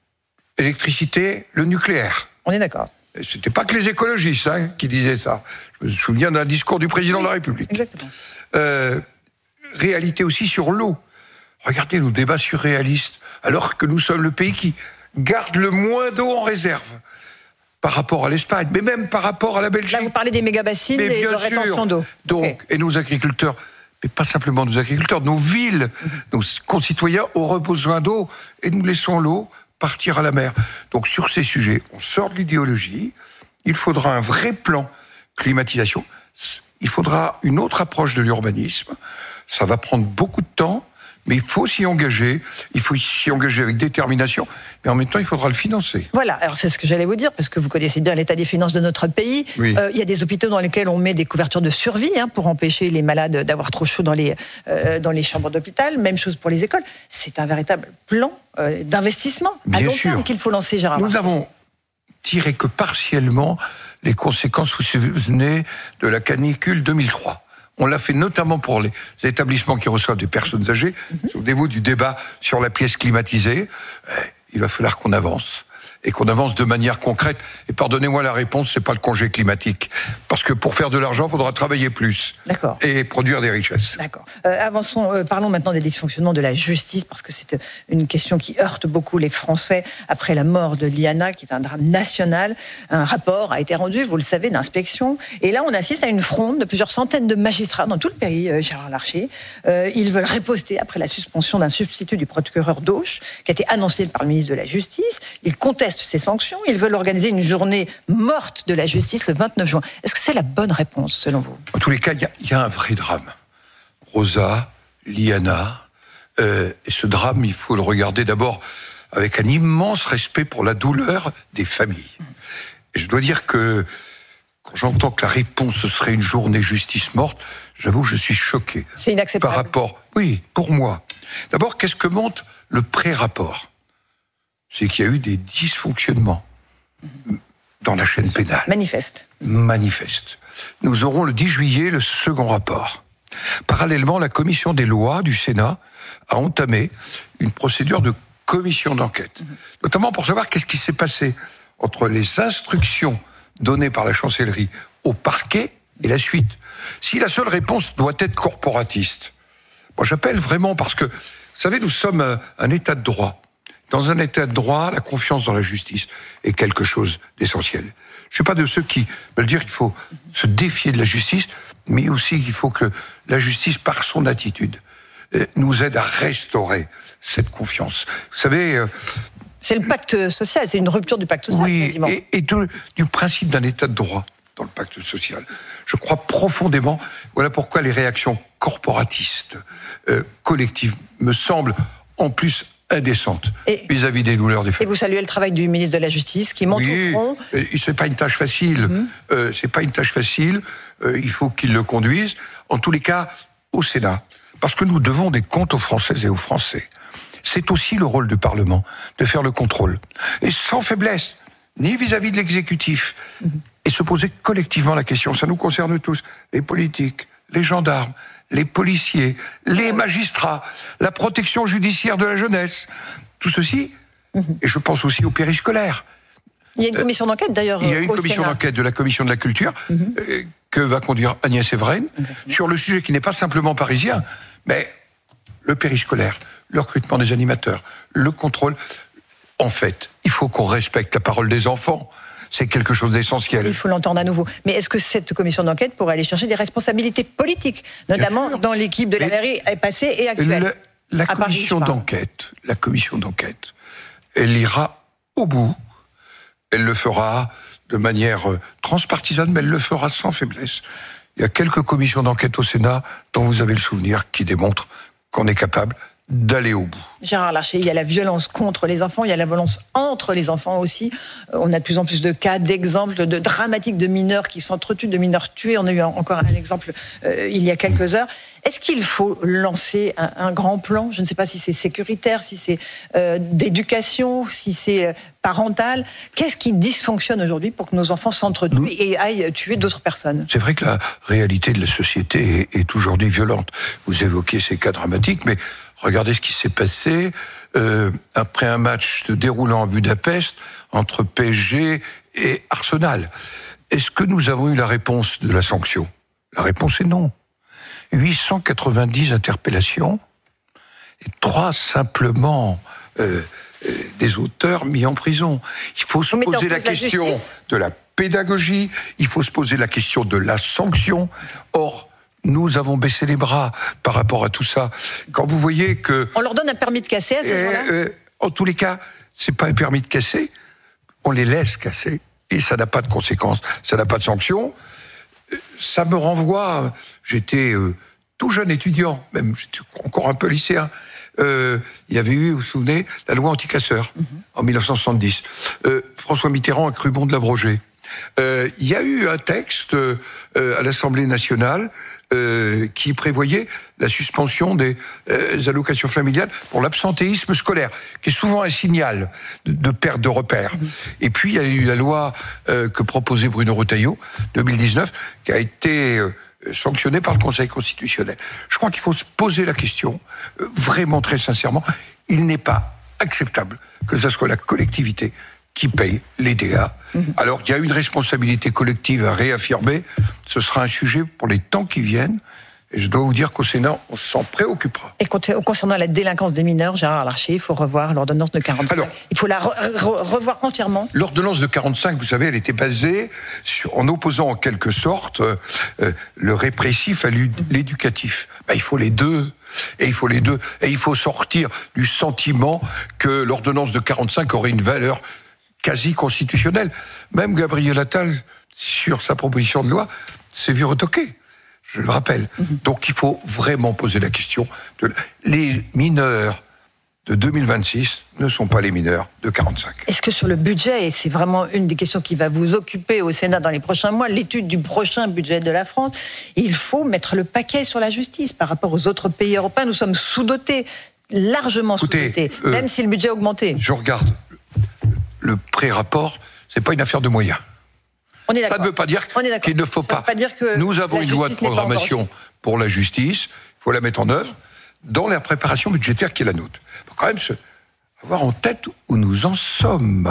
Électricité, le nucléaire. On est d'accord. C'était pas que les écologistes hein, qui disaient ça. Je me souviens d'un discours du président oui, de la République. Exactement. Euh, réalité aussi sur l'eau. Regardez nos débats surréalistes, alors que nous sommes le pays qui garde le moins d'eau en réserve par rapport à l'Espagne, mais même par rapport à la Belgique. Là, vous parlez des méga-bassines et de rétention d'eau. Donc, okay. Et nos agriculteurs, mais pas simplement nos agriculteurs, nos villes, mmh. nos concitoyens auront besoin d'eau et nous laissons l'eau partir à la mer. Donc sur ces sujets, on sort de l'idéologie, il faudra un vrai plan climatisation, il faudra une autre approche de l'urbanisme, ça va prendre beaucoup de temps, mais il faut s'y engager, il faut s'y engager avec détermination, mais en même temps, il faudra le financer. Voilà, alors c'est ce que j'allais vous dire, parce que vous connaissez bien l'état des finances de notre pays. Oui. Euh, il y a des hôpitaux dans lesquels on met des couvertures de survie hein, pour empêcher les malades d'avoir trop chaud dans les, euh, dans les chambres d'hôpital. Même chose pour les écoles. C'est un véritable plan euh, d'investissement à bien long sûr. terme qu'il faut lancer, Gérard. Nous n'avons tiré que partiellement les conséquences, vous vous souvenez, de la canicule deux mille trois. On l'a fait notamment pour les établissements qui reçoivent des personnes âgées. Mm-hmm. Souvenez-vous du débat sur la pièce climatisée. Il va falloir qu'on avance. Et qu'on avance de manière concrète. Et pardonnez-moi la réponse, c'est pas le congé climatique. Parce que pour faire de l'argent, il faudra travailler plus. D'accord. Et produire des richesses. D'accord. Euh, avançons, euh, parlons maintenant des dysfonctionnements de la justice, parce que c'est une question qui heurte beaucoup les Français après la mort de Liana, qui est un drame national. Un rapport a été rendu, vous le savez, d'inspection. Et là, on assiste à une fronde de plusieurs centaines de magistrats dans tout le pays, euh, Gérard Larcher. Euh, ils veulent riposter après la suspension d'un substitut du procureur d'Auch, qui a été annoncé par le ministre de la Justice. Ils contestent ces sanctions. Ils veulent organiser une journée morte de la justice le vingt-neuf juin. Est-ce que c'est la bonne réponse, selon vous? En tous les cas, il y, y a un vrai drame. Rosa, Liana, euh, et ce drame, il faut le regarder d'abord avec un immense respect pour la douleur des familles. Et je dois dire que quand j'entends que la réponse ce serait une journée justice morte, j'avoue que je suis choqué. C'est inacceptable. Par rapport, oui, pour moi. D'abord, qu'est-ce que montre le pré-rapport? C'est qu'il y a eu des dysfonctionnements dans la chaîne pénale. Manifeste. Manifeste. Nous aurons le dix juillet le second rapport. Parallèlement, la commission des lois du Sénat a entamé une procédure de commission d'enquête, notamment pour savoir qu'est-ce qui s'est passé entre les instructions données par la chancellerie au parquet et la suite. Si la seule réponse doit être corporatiste, moi j'appelle vraiment parce que, vous savez, nous sommes un État de droit. Dans un État de droit, la confiance dans la justice est quelque chose d'essentiel. Je ne suis pas de ceux qui veulent dire qu'il faut se défier de la justice, mais aussi qu'il faut que la justice, par son attitude, euh, nous aide à restaurer cette confiance. Vous savez... Euh, c'est le pacte social, c'est une rupture du pacte social, oui, quasiment. et, et de, du principe d'un état de droit dans le pacte social. Je crois profondément, voilà pourquoi les réactions corporatistes, euh, collectives, me semblent en plus indécentes et, vis-à-vis des douleurs des familles. Et vous saluez le travail du ministre de la Justice qui monte oui, au front. Oui, c'est pas une tâche facile. Mmh. Euh, c'est pas une tâche facile. Euh, il faut qu'il le conduise. En tous les cas, au Sénat, parce que nous devons des comptes aux Françaises et aux Français. C'est aussi le rôle du Parlement de faire le contrôle, et sans faiblesse, ni vis-à-vis de l'exécutif, mmh. et se poser collectivement la question. Ça nous concerne tous, les politiques, les gendarmes, les policiers, les magistrats, la protection judiciaire de la jeunesse, tout ceci, mmh. et je pense aussi aux périscolaires. Il y a une commission d'enquête d'ailleurs. Il y a une au commission Sénat. d'enquête de la Commission de la Culture mmh. euh, que va conduire Agnès Evren sur le sujet qui n'est pas simplement parisien, mais le périscolaire, le recrutement des animateurs, le contrôle. En fait, il faut qu'on respecte la parole des enfants. C'est quelque chose d'essentiel. Il faut l'entendre à nouveau. Mais est-ce que cette commission d'enquête pourrait aller chercher des responsabilités politiques, notamment dans l'équipe de la mairie passée et actuelle? Le, La à commission Paris, d'enquête, la commission d'enquête, elle ira au bout. Elle le fera de manière transpartisane, mais elle le fera sans faiblesse. Il y a quelques commissions d'enquête au Sénat dont vous avez le souvenir qui démontrent qu'on est capable d'aller au bout. Gérard Larcher, il y a la violence contre les enfants, il y a la violence entre les enfants aussi. On a de plus en plus de cas, d'exemples de dramatiques de mineurs qui s'entretuent, de mineurs tués. On a eu encore un exemple euh, il y a quelques heures. Est-ce qu'il faut lancer un, un grand plan? Je ne sais pas si c'est sécuritaire, si c'est euh, d'éducation, si c'est euh, parental. Qu'est-ce qui dysfonctionne aujourd'hui pour que nos enfants s'entretuent Nous, et aillent tuer d'autres personnes? C'est vrai que la réalité de la société est, est aujourd'hui violente. Vous évoquez ces cas dramatiques, mais regardez ce qui s'est passé euh, après un match se déroulant à Budapest entre P S G et Arsenal. Est-ce que nous avons eu la réponse de la sanction? La réponse est non. huit cent quatre-vingt-dix interpellations et trois simplement euh, euh, des auteurs mis en prison. Il faut se poser la question de la pédagogie, il faut se poser la question de la sanction. Or, nous avons baissé les bras par rapport à tout ça. Quand vous voyez que... On leur donne un permis de casser à ce moment-là ? euh, En tous les cas, c'est pas un permis de casser, on les laisse casser. Et ça n'a pas de conséquences, ça n'a pas de sanctions. Ça me renvoie... J'étais euh, tout jeune étudiant, même j'étais encore un peu lycéen. Euh, il y avait eu, vous vous souvenez, la loi anti-casseurs, mm-hmm. en dix-neuf cent soixante-dix. Euh, François Mitterrand a cru bon de l'abroger. Euh, il y a eu un texte euh, à l'Assemblée nationale euh, qui prévoyait la suspension des euh, allocations familiales pour l'absentéisme scolaire, qui est souvent un signal de, de perte de repères. Mmh. Et puis il y a eu la loi euh, que proposait Bruno Retailleau, deux mille dix-neuf, qui a été euh, sanctionnée par le Conseil constitutionnel. Je crois qu'il faut se poser la question, euh, vraiment très sincèrement. Il n'est pas acceptable que ce soit la collectivité qui paye les dégâts. Mmh. Alors, il y a une responsabilité collective à réaffirmer. Ce sera un sujet pour les temps qui viennent. Et je dois vous dire qu'au Sénat, on s'en préoccupera. Et concernant la délinquance des mineurs, Gérard Larcher, il faut revoir l'ordonnance de quarante-cinq. Alors, il faut la re- re- revoir entièrement. L'ordonnance de quarante-cinq, vous savez, elle était basée sur, en opposant en quelque sorte euh, euh, le répressif à l'éducatif. Ben, il faut les deux. Et il faut les deux. Et il faut sortir du sentiment que l'ordonnance de quarante-cinq aurait une valeur quasi constitutionnelle. Même Gabriel Attal, sur sa proposition de loi, s'est vu retoquer. Je le rappelle. Mm-hmm. Donc il faut vraiment poser la question. De... Les mineurs de deux mille vingt-six ne sont pas les mineurs de quarante-cinq. Est-ce que sur le budget, et c'est vraiment une des questions qui va vous occuper au Sénat dans les prochains mois, l'étude du prochain budget de la France, il faut mettre le paquet sur la justice par rapport aux autres pays européens. Nous sommes sous-dotés, largement Écoutez, sous-dotés, euh, même si le budget a augmenté. Je regarde le pré-rapport, c'est pas une affaire de moyens. On est Ça ne veut pas dire qu'il ne faut Ça pas. veut pas dire que Nous avons une loi de programmation pour la justice, il faut la mettre en œuvre dans la préparation budgétaire qui est la nôtre. Il faut quand même se avoir en tête où nous en sommes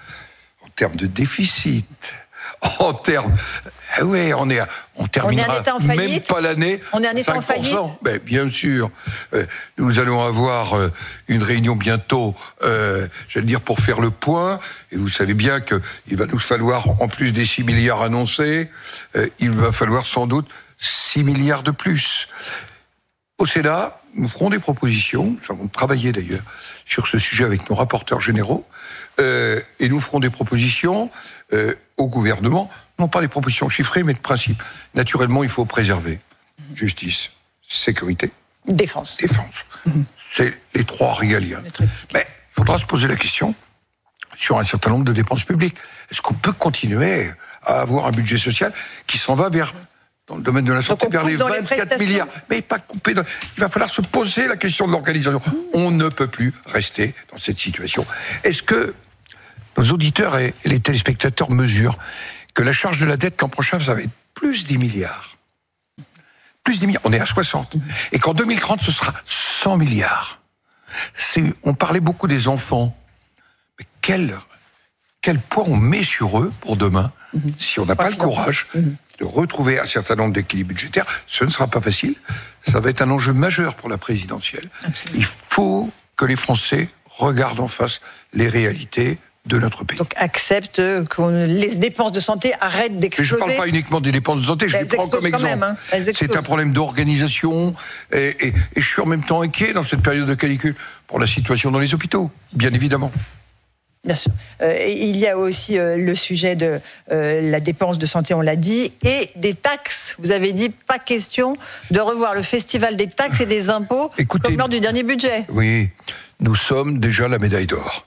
en termes de déficit, en termes... Ah ouais, on est, on terminera on même pas l'année. On est en état en faillite. Ben, bien sûr, euh, nous allons avoir euh, une réunion bientôt, euh, j'allais dire pour faire le point. Et vous savez bien que il va nous falloir, en plus des six milliards annoncés, euh, il va falloir sans doute six milliards de plus. Au Sénat, nous ferons des propositions, nous avons travaillé d'ailleurs sur ce sujet avec nos rapporteurs généraux, euh, et nous ferons des propositions euh, au gouvernement, non pas des propositions chiffrées, mais de principe. Naturellement, il faut préserver justice, sécurité, défense. Défense. Mmh. C'est les trois régaliens. Mais il faudra se poser la question sur un certain nombre de dépenses publiques. Est-ce qu'on peut continuer à avoir un budget social qui s'en va vers, dans le domaine de la santé, vers les vingt-quatre milliards, mais pas coupé. Dans... Il va falloir se poser la question de l'organisation. Mmh. On ne peut plus rester dans cette situation. Est-ce que nos auditeurs et les téléspectateurs mesurent que la charge de la dette l'an prochain, ça va être plus dix milliards. Plus dix milliards, on est à soixante. Et qu'en deux mille trente, ce sera cent milliards. C'est, on parlait beaucoup des enfants. Mais quel, quel poids on met sur eux pour demain, mmh. si on n'a pas, pas le courage mmh. de retrouver un certain nombre d'équilibres budgétaires. Ce ne sera pas facile. Ça va être un enjeu majeur pour la présidentielle. Absolument. Il faut que les Français regardent en face les réalités de notre pays. Donc accepte que les dépenses de santé arrêtent d'exploser. Mais je ne parle pas uniquement des dépenses de santé, je les prends comme exemple. Même, hein. C'est un problème d'organisation et, et, et je suis en même temps inquiet dans cette période de canicule pour la situation dans les hôpitaux, bien évidemment. Bien sûr. Euh, il y a aussi euh, le sujet de euh, la dépense de santé, on l'a dit, et des taxes. Vous avez dit, pas question de revoir le festival des taxes et des impôts. Écoutez, comme lors du dernier budget. Oui, nous sommes déjà la médaille d'or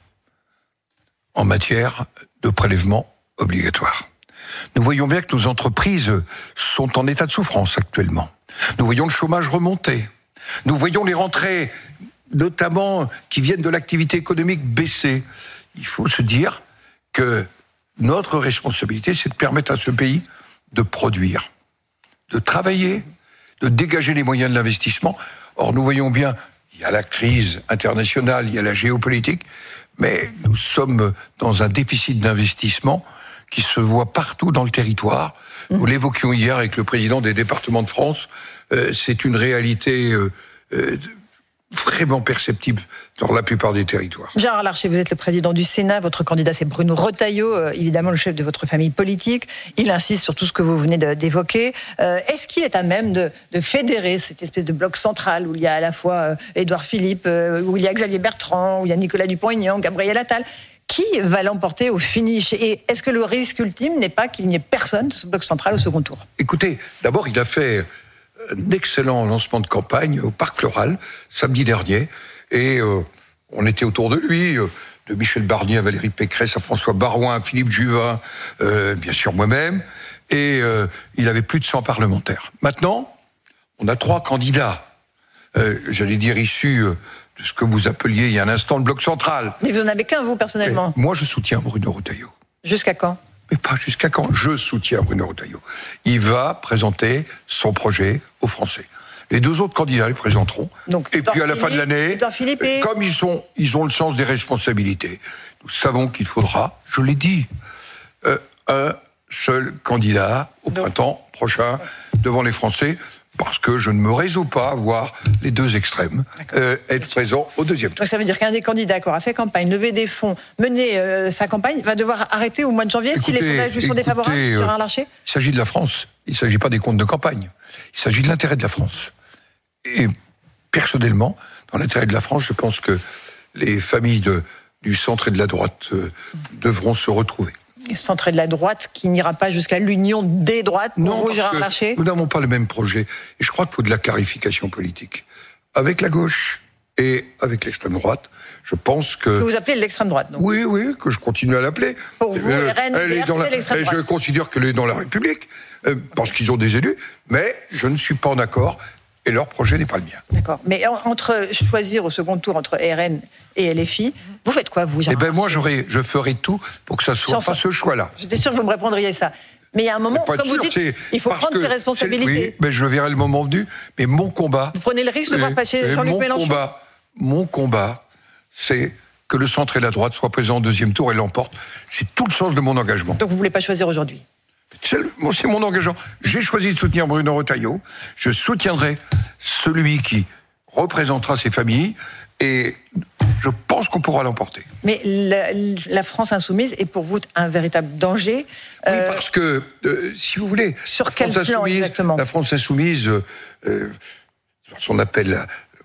en matière de prélèvement obligatoire. Nous voyons bien que nos entreprises sont en état de souffrance actuellement. Nous voyons le chômage remonter. Nous voyons les rentrées, notamment qui viennent de l'activité économique, baisser. Il faut se dire que notre responsabilité, c'est de permettre à ce pays de produire, de travailler, de dégager les moyens de l'investissement. Or, nous voyons bien, il y a la crise internationale, il y a la géopolitique, mais nous sommes dans un déficit d'investissement qui se voit partout dans le territoire. Nous l'évoquions hier avec le président des départements de France. Euh, c'est une réalité euh, euh, vraiment perceptible dans la plupart des territoires. Gérard Larcher, vous êtes le président du Sénat. Votre candidat, c'est Bruno Retailleau, euh, évidemment le chef de votre famille politique. Il insiste sur tout ce que vous venez de, d'évoquer. Euh, est-ce qu'il est à même de, de fédérer cette espèce de bloc central où il y a à la fois euh, Édouard Philippe, euh, où il y a Xavier Bertrand, où il y a Nicolas Dupont-Aignan, Gabriel Attal? Qui va l'emporter au finish? Et est-ce que le risque ultime n'est pas qu'il n'y ait personne de ce bloc central au second tour? Écoutez, d'abord, il a fait un excellent lancement de campagne au Parc Floral, samedi dernier, et euh, on était autour de lui, euh, de Michel Barnier à Valérie Pécresse, à François Baroin, à Philippe Juvin, euh, bien sûr moi-même, et euh, il avait plus de cent parlementaires. Maintenant, on a trois candidats, euh, j'allais dire issus euh, de ce que vous appeliez il y a un instant le bloc central. Mais vous n'en avez qu'un, vous, personnellement? Et moi, je soutiens Bruno Retailleau. Jusqu'à quand? Mais pas jusqu'à quand. Je soutiens Bruno Retailleau. Il va présenter son projet aux Français. Les deux autres candidats les présenteront. Donc, et puis à la fin de l'année, et... comme ils, sont, ils ont le sens des responsabilités, nous savons qu'il faudra, je l'ai dit, euh, un seul candidat au Donc... printemps prochain devant les Français, parce que je ne me résous pas à voir les deux extrêmes euh, être présents au deuxième tour. Donc ça veut dire qu'un des candidats qui aura fait campagne, levé des fonds, mené euh, sa campagne, va devoir arrêter au mois de janvier. Écoutez, si les sondages lui sont défavorables, euh, Gérard Larcher? Il s'agit de la France, il ne s'agit pas des comptes de campagne. Il s'agit de l'intérêt de la France. Et personnellement, dans l'intérêt de la France, je pense que les familles de, du centre et de la droite euh, devront se retrouver. Centre et de la droite qui n'ira pas jusqu'à l'union des droites pour non, vous, Gérard Larcher? Nous n'avons pas le même projet. Et je crois qu'il faut de la clarification politique. Avec la gauche et avec l'extrême droite, je pense que... Que vous appelez l'extrême droite, donc? Oui, oui, que je continue à l'appeler. Pour vous, euh, R N, elle est dans la, l'extrême droite. Je considère qu'elle est dans la République, euh, parce qu'ils ont des élus, mais je ne suis pas en accord. Et leur projet n'est pas le mien. D'accord. Mais entre choisir au second tour entre R N et L F I, vous faites quoi, vous, Gérard? Eh bien, moi, j'aurais, je ferai tout pour que ça ne soit pas ce choix-là. J'étais sûr que vous me répondriez ça. Mais il y a un moment, comme sûr, vous dites, il faut prendre ses responsabilités. Oui, mais je verrai le moment venu. Mais mon combat... Vous prenez le risque de voir passer Jean-Luc Mélenchon? Combat, mon combat, c'est que le centre et la droite soient présents au deuxième tour et l'emportent. C'est tout le sens de mon engagement. Donc vous ne voulez pas choisir aujourd'hui? C'est, c'est mon engagement. J'ai choisi de soutenir Bruno Retailleau. Je soutiendrai celui qui représentera ses familles et je pense qu'on pourra l'emporter. Mais la, la France insoumise est pour vous un véritable danger. Oui, euh, parce que, euh, si vous voulez... Sur quel plan exactement? La France insoumise, euh, son appel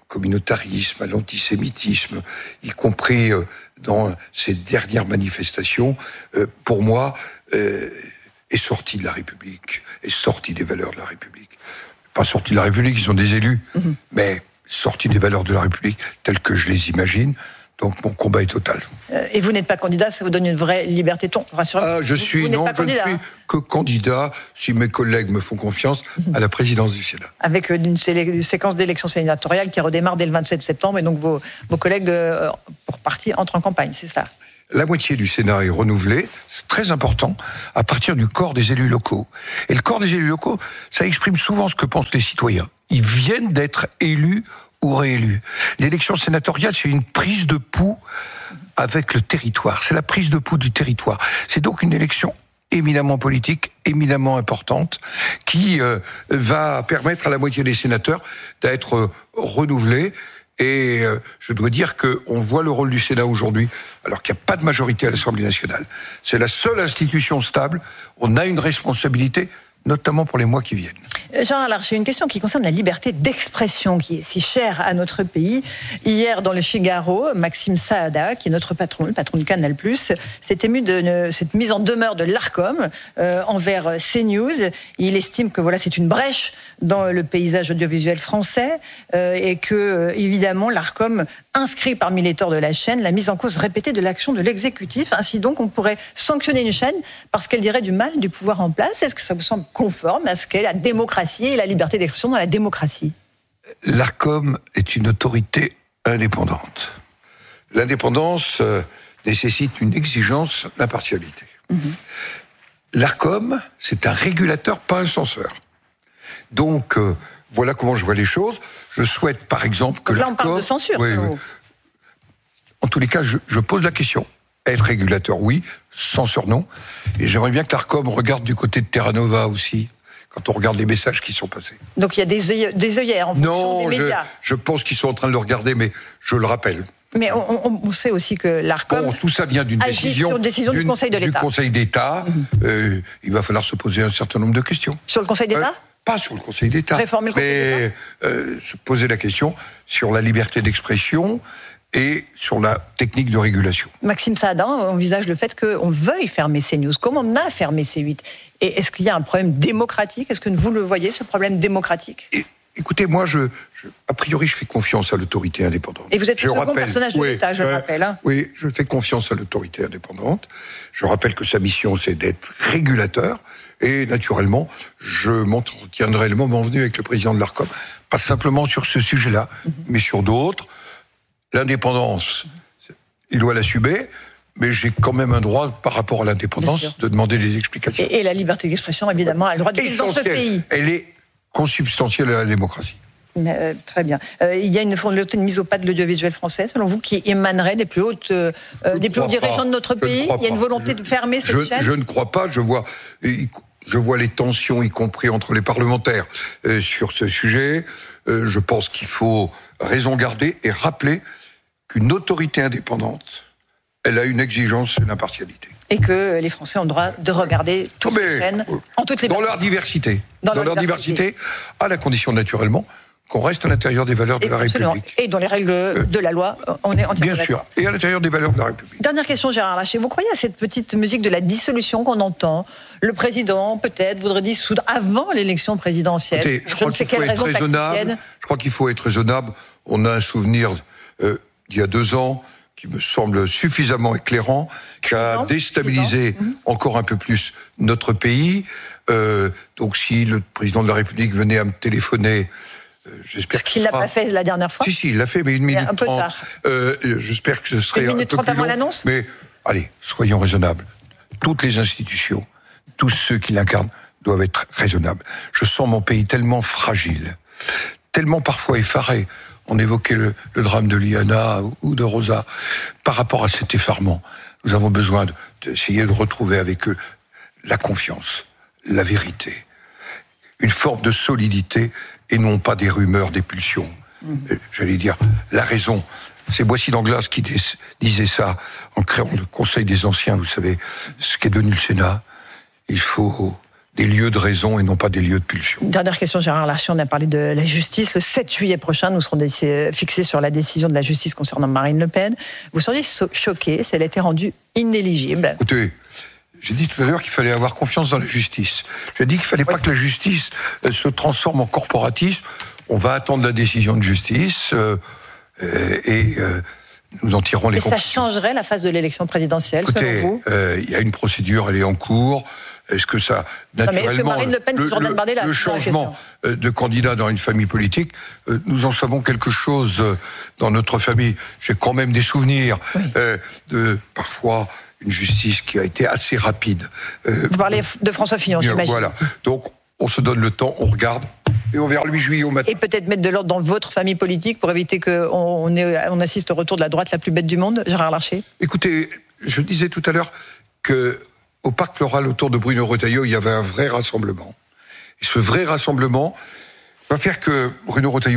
communautarisme, à l'antisémitisme, y compris euh, dans ces dernières manifestations, euh, pour moi, euh, est sorti de la République, est sorti des valeurs de la République. Pas sorti de la République, ils sont des élus, mmh. mais sorti des valeurs de la République telles que je les imagine. Donc mon combat est total. Euh, et vous n'êtes pas candidat, ça vous donne une vraie liberté de ton, rassurez-moi. Ah, je vous, suis, vous non, pas je ne candidat, suis hein. que candidat, si mes collègues me font confiance, à la présidence du Sénat. Avec une sé- séquence d'élections sénatoriales qui redémarre dès le vingt-sept septembre, et donc vos, vos collègues, euh, pour partie, entrent en campagne, c'est ça? La moitié du Sénat est renouvelée, c'est très important, à partir du corps des élus locaux. Et le corps des élus locaux, ça exprime souvent ce que pensent les citoyens. Ils viennent d'être élus ou réélus. L'élection sénatoriale, c'est une prise de pouls avec le territoire. C'est la prise de pouls du territoire. C'est donc une élection éminemment politique, éminemment importante, qui euh, va permettre à la moitié des sénateurs d'être euh, renouvelés. Et euh, je dois dire qu'on voit le rôle du Sénat aujourd'hui, alors qu'il n'y a pas de majorité à l'Assemblée nationale. C'est la seule institution stable. On a une responsabilité, notamment pour les mois qui viennent. Jean Larcher, une question qui concerne la liberté d'expression, qui est si chère à notre pays. Hier, dans le Figaro, Maxime Saada, qui est notre patron, le patron du Canal plus, s'est ému de cette mise en demeure de l'Arcom euh, envers CNews. Il estime que voilà, c'est une brèche dans le paysage audiovisuel français euh, et que, euh, évidemment, l'Arcom inscrit parmi les torts de la chaîne la mise en cause répétée de l'action de l'exécutif. Ainsi donc, on pourrait sanctionner une chaîne parce qu'elle dirait du mal du pouvoir en place. Est-ce que ça vous semble conforme à ce qu'est la démocratie et la liberté d'expression dans la démocratie? L'Arcom est une autorité indépendante. L'indépendance euh, nécessite une exigence d'impartialité. Mmh. L'Arcom, c'est un régulateur, pas un censeur. Donc, euh, voilà comment je vois les choses. Je souhaite, par exemple, que l'Arcom... Là, on parle de censure. Oui, oui. En tous les cas, je, je pose la question. Être régulateur, oui. Censeur, non. Et j'aimerais bien que l'Arcom regarde du côté de Terra Nova aussi, quand on regarde les messages qui sont passés. Donc, il y a des, œillères, des œillères en fonction non, des médias. Non, je, je pense qu'ils sont en train de le regarder, mais je le rappelle. Mais on, on sait aussi que l'Arcom... Bon, tout ça vient d'une décision, sur une décision du Conseil de l'État. Du Conseil d'État. Mm-hmm. Euh, il va falloir se poser un certain nombre de questions. Sur le Conseil d'État ? euh, Pas sur le Conseil d'État. Réformer le Conseil mais d'État euh, se poser la question sur la liberté d'expression et sur la technique de régulation. Maxime Saada envisage le fait qu'on veuille fermer CNews, comme on a fermé C huit. Et est-ce qu'il y a un problème démocratique ? Est-ce que vous le voyez, ce problème démocratique ? et, Écoutez, moi, je, je, a priori, je fais confiance à l'autorité indépendante. Et vous êtes je le second rappelle, personnage de oui, l'État, je euh, le rappelle. Hein. Oui, je fais confiance à l'autorité indépendante. Je rappelle que sa mission, c'est d'être régulateur. Et naturellement, je m'entretiendrai le moment venu avec le président de l'Arcom. Pas simplement sur ce sujet-là, mm-hmm. mais sur d'autres. L'indépendance, il doit l'assumer. Mais j'ai quand même un droit, par rapport à l'indépendance, de demander des explications. Et, et la liberté d'expression, évidemment, a le droit de vivre dans ce pays. Elle est consubstantielle à la démocratie. Mais, euh, très bien. Euh, il y a une volonté de mise au pas de l'audiovisuel français, selon vous, qui émanerait des plus hautes, euh, des plus hauts dirigeants de notre pays. Il y a une volonté je, de fermer cette je, chaîne. Je ne crois pas. Je vois, je vois les tensions, y compris entre les parlementaires, euh, sur ce sujet. Euh, je pense qu'il faut raison garder et rappeler qu'une autorité indépendante, elle a une exigence d'impartialité. Et que les Français ont le droit de regarder toutes Mais, les chaînes en toute liberté. Dans leur diversité. Dans, dans leur, leur diversité. diversité, à la condition naturellement qu'on reste à l'intérieur des valeurs de et la République. Et dans les règles euh, de la loi, on est entièrement Bien d'accord. sûr, et à l'intérieur des valeurs de la République. Dernière question, Gérard Larcher. Vous croyez à cette petite musique de la dissolution qu'on entend ? Le président, peut-être, voudrait dissoudre avant l'élection présidentielle. Écoutez, je, je crois ne sais qu'il faut quelle être raison raisonnable. Je crois qu'il faut être raisonnable. On a un souvenir euh, d'il y a deux ans qui me semble suffisamment éclairant, qui a déstabilisé mmh. encore un peu plus notre pays. Euh, donc si le président de la République venait à me téléphoner, euh, j'espère que ce qu'il sera... l'a pas fait la dernière fois. Si, si, il l'a fait, mais une minute un peu trente. tard. Euh, j'espère que ce serait une un minute peu trente plus avant long. l'annonce. Mais allez, soyons raisonnables. Toutes les institutions, tous ceux qui l'incarnent doivent être raisonnables. Je sens mon pays tellement fragile, tellement parfois effaré. On évoquait le, le drame de Liana ou de Rosa. Par rapport à cet effarement, nous avons besoin de, d'essayer de retrouver avec eux la confiance, la vérité, une forme de solidité et non pas des rumeurs, des pulsions. Mmh. J'allais dire la raison. C'est Boissy d'Anglas qui dis, disait ça en créant le Conseil des Anciens, vous savez, ce qui est devenu le Sénat. Il faut des lieux de raison et non pas des lieux de pulsion. Dernière question, Gérard Larcher, on a parlé de la justice. Le sept juillet prochain, nous serons fixés sur la décision de la justice concernant Marine Le Pen. Vous seriez choqué si elle était rendue inéligible? Écoutez, j'ai dit tout à l'heure qu'il fallait avoir confiance dans la justice. J'ai dit qu'il ne fallait oui. pas que la justice se transforme en corporatisme. On va attendre la décision de justice euh, et euh, nous en tirerons les conclusions. Et ça changerait la phase de l'élection présidentielle, Écoutez, selon vous? euh, il y a une procédure, elle est en cours. Est-ce que ça, naturellement, non, mais est-ce que Marine Le Pen, le, c'est Jordan le, Bardella, le changement de candidat dans une famille politique, euh, nous en savons quelque chose dans notre famille. J'ai quand même des souvenirs oui. euh, de parfois une justice qui a été assez rapide. Euh, Vous parlez de François Fillon, j'imagine. Voilà. Donc, on se donne le temps, on regarde, et on verra le huit juillet au matin. Et peut-être mettre de l'ordre dans votre famille politique pour éviter qu'on on, on assiste au retour de la droite la plus bête du monde, Gérard Larcher? Écoutez, je disais tout à l'heure que au Parc Floral, autour de Bruno Retailleau, il y avait un vrai rassemblement. Et ce vrai rassemblement va faire que Bruno Retailleau